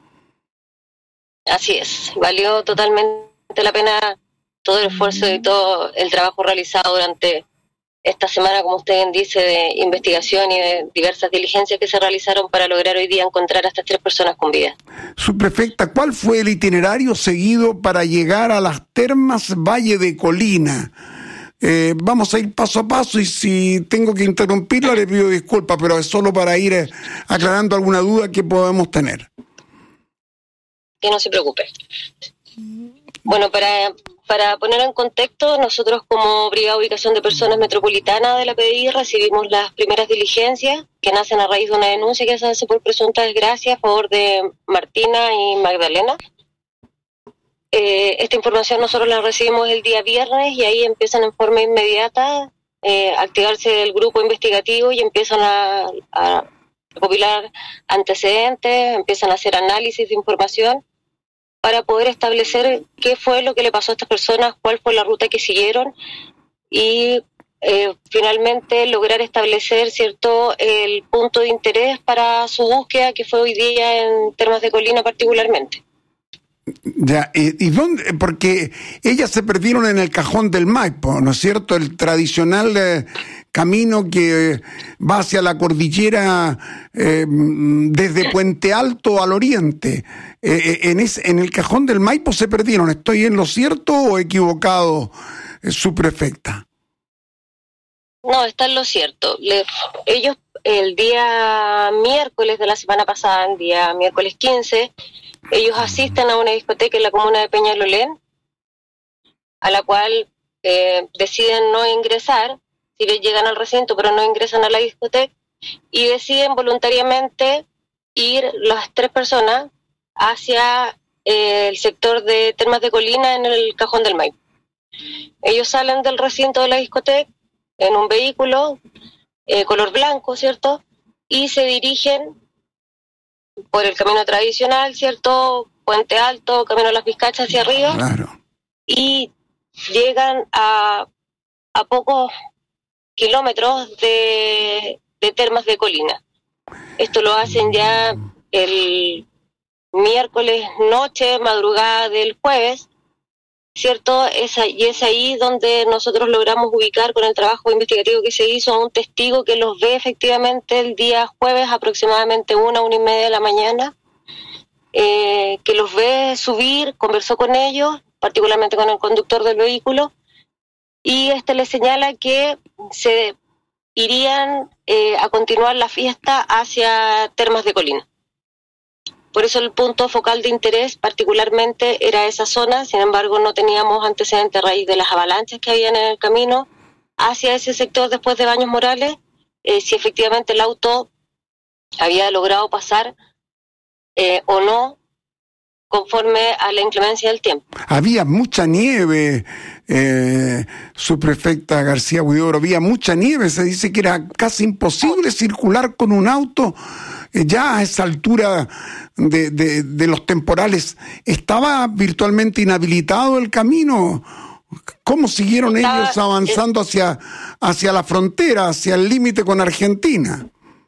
Así es, valió totalmente la pena todo el esfuerzo y todo el trabajo realizado durante esta semana, como usted bien dice, de investigación y de diversas diligencias que se realizaron para lograr hoy día encontrar a estas 3 personas con vida. Subprefecta, ¿cuál fue el itinerario seguido para llegar a las termas Valle de Colina? Vamos a ir paso a paso, y si tengo que interrumpirla le pido disculpas, pero es solo para ir aclarando alguna duda que podemos tener. Que no se preocupe. Bueno, para poner en contexto, nosotros como Brigada de Ubicación de Personas Metropolitana de la PDI recibimos las primeras diligencias que nacen a raíz de una denuncia que se hace por presunta desgracia a favor de Martina y Magdalena. Esta información nosotros la recibimos el día viernes y ahí empiezan en forma inmediata a activarse el grupo investigativo y empiezan a recopilar antecedentes, empiezan a hacer análisis de información para poder establecer qué fue lo que le pasó a estas personas, cuál fue la ruta que siguieron y finalmente lograr establecer el punto de interés para su búsqueda, que fue hoy día en Termas de Colina particularmente. Ya, ¿y dónde? Porque ellas se perdieron en el cajón del Maipo, ¿no es cierto? El tradicional camino que va hacia la cordillera desde Puente Alto al oriente. En el cajón del Maipo se perdieron. ¿Estoy en lo cierto o equivocado, subprefecta? No, está en lo cierto. Ellos el día miércoles de la semana pasada, el día miércoles 15, ellos asisten a una discoteca en la comuna de Peñalolén, a la cual deciden no ingresar, si bien llegan al recinto, pero no ingresan a la discoteca, y deciden voluntariamente ir las 3 personas hacia el sector de Termas de Colina en el cajón del Maipo. Ellos salen del recinto de la discoteca en un vehículo color blanco, ¿cierto? Y se dirigen por el camino tradicional, ¿cierto? Puente Alto, camino a las Vizcachas hacia arriba. Claro. Y llegan a pocos kilómetros de Termas de Colina. Esto lo hacen ya el miércoles noche, madrugada del jueves, ¿cierto? Y es ahí donde nosotros logramos ubicar con el trabajo investigativo que se hizo a un testigo que los ve efectivamente el día jueves aproximadamente 1:30 de la mañana, que los ve subir, conversó con ellos, particularmente con el conductor del vehículo, y les señala que se irían a continuar la fiesta hacia Termas de Colina. Por eso el punto focal de interés particularmente era esa zona. Sin embargo, no teníamos antecedentes a raíz de las avalanchas que habían en el camino hacia ese sector después de Baños Morales, si efectivamente el auto había logrado pasar o no conforme a la inclemencia del tiempo. Había mucha nieve, subprefecta García Huidobro, había mucha nieve, se dice que era casi imposible circular con un auto ya a esa altura de los temporales. ¿Estaba virtualmente inhabilitado el camino? ¿Cómo siguieron ellos avanzando hacia la frontera, hacia el límite con Argentina?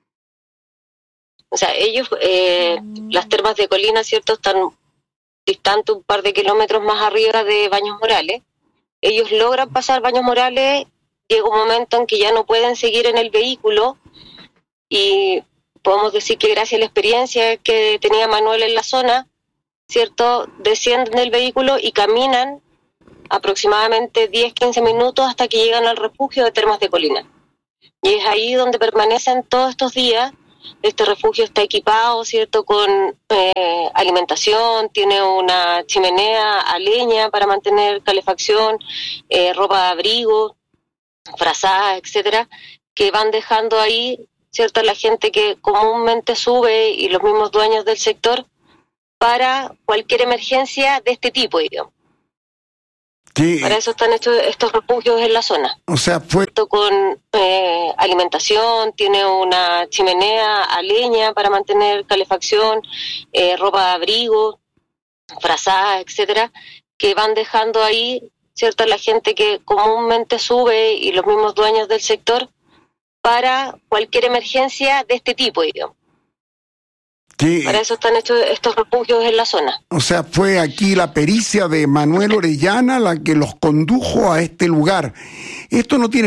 O sea, ellos, las termas de Colina, ¿cierto?, están distantes un par de kilómetros más arriba de Baños Morales. Ellos logran pasar Baños Morales, llega un momento en que ya no pueden seguir en el vehículo y podemos decir que gracias a la experiencia que tenía Manuel en la zona, ¿cierto?, descienden del vehículo y caminan aproximadamente 10-15 minutos hasta que llegan al refugio de Termas de Colina. Y es ahí donde permanecen todos estos días. Este refugio está equipado, ¿cierto?, con alimentación, tiene una chimenea a leña para mantener calefacción, ropa de abrigo, frazadas, etcétera, que van dejando ahí, ¿cierto?, la gente que comúnmente sube y los mismos dueños del sector para cualquier emergencia de este tipo, digamos. Para eso están hechos estos refugios en la zona. O sea, fue con alimentación, tiene una chimenea a leña para mantener calefacción, ropa de abrigo, frazadas, etcétera, que van dejando ahí, ¿cierto?, la gente que comúnmente sube y los mismos dueños del sector para cualquier emergencia de este tipo, digamos. Para eso están hechos estos refugios en la zona. O sea, fue aquí la pericia de Manuel Orellana la que los condujo a este lugar. Esto no tiene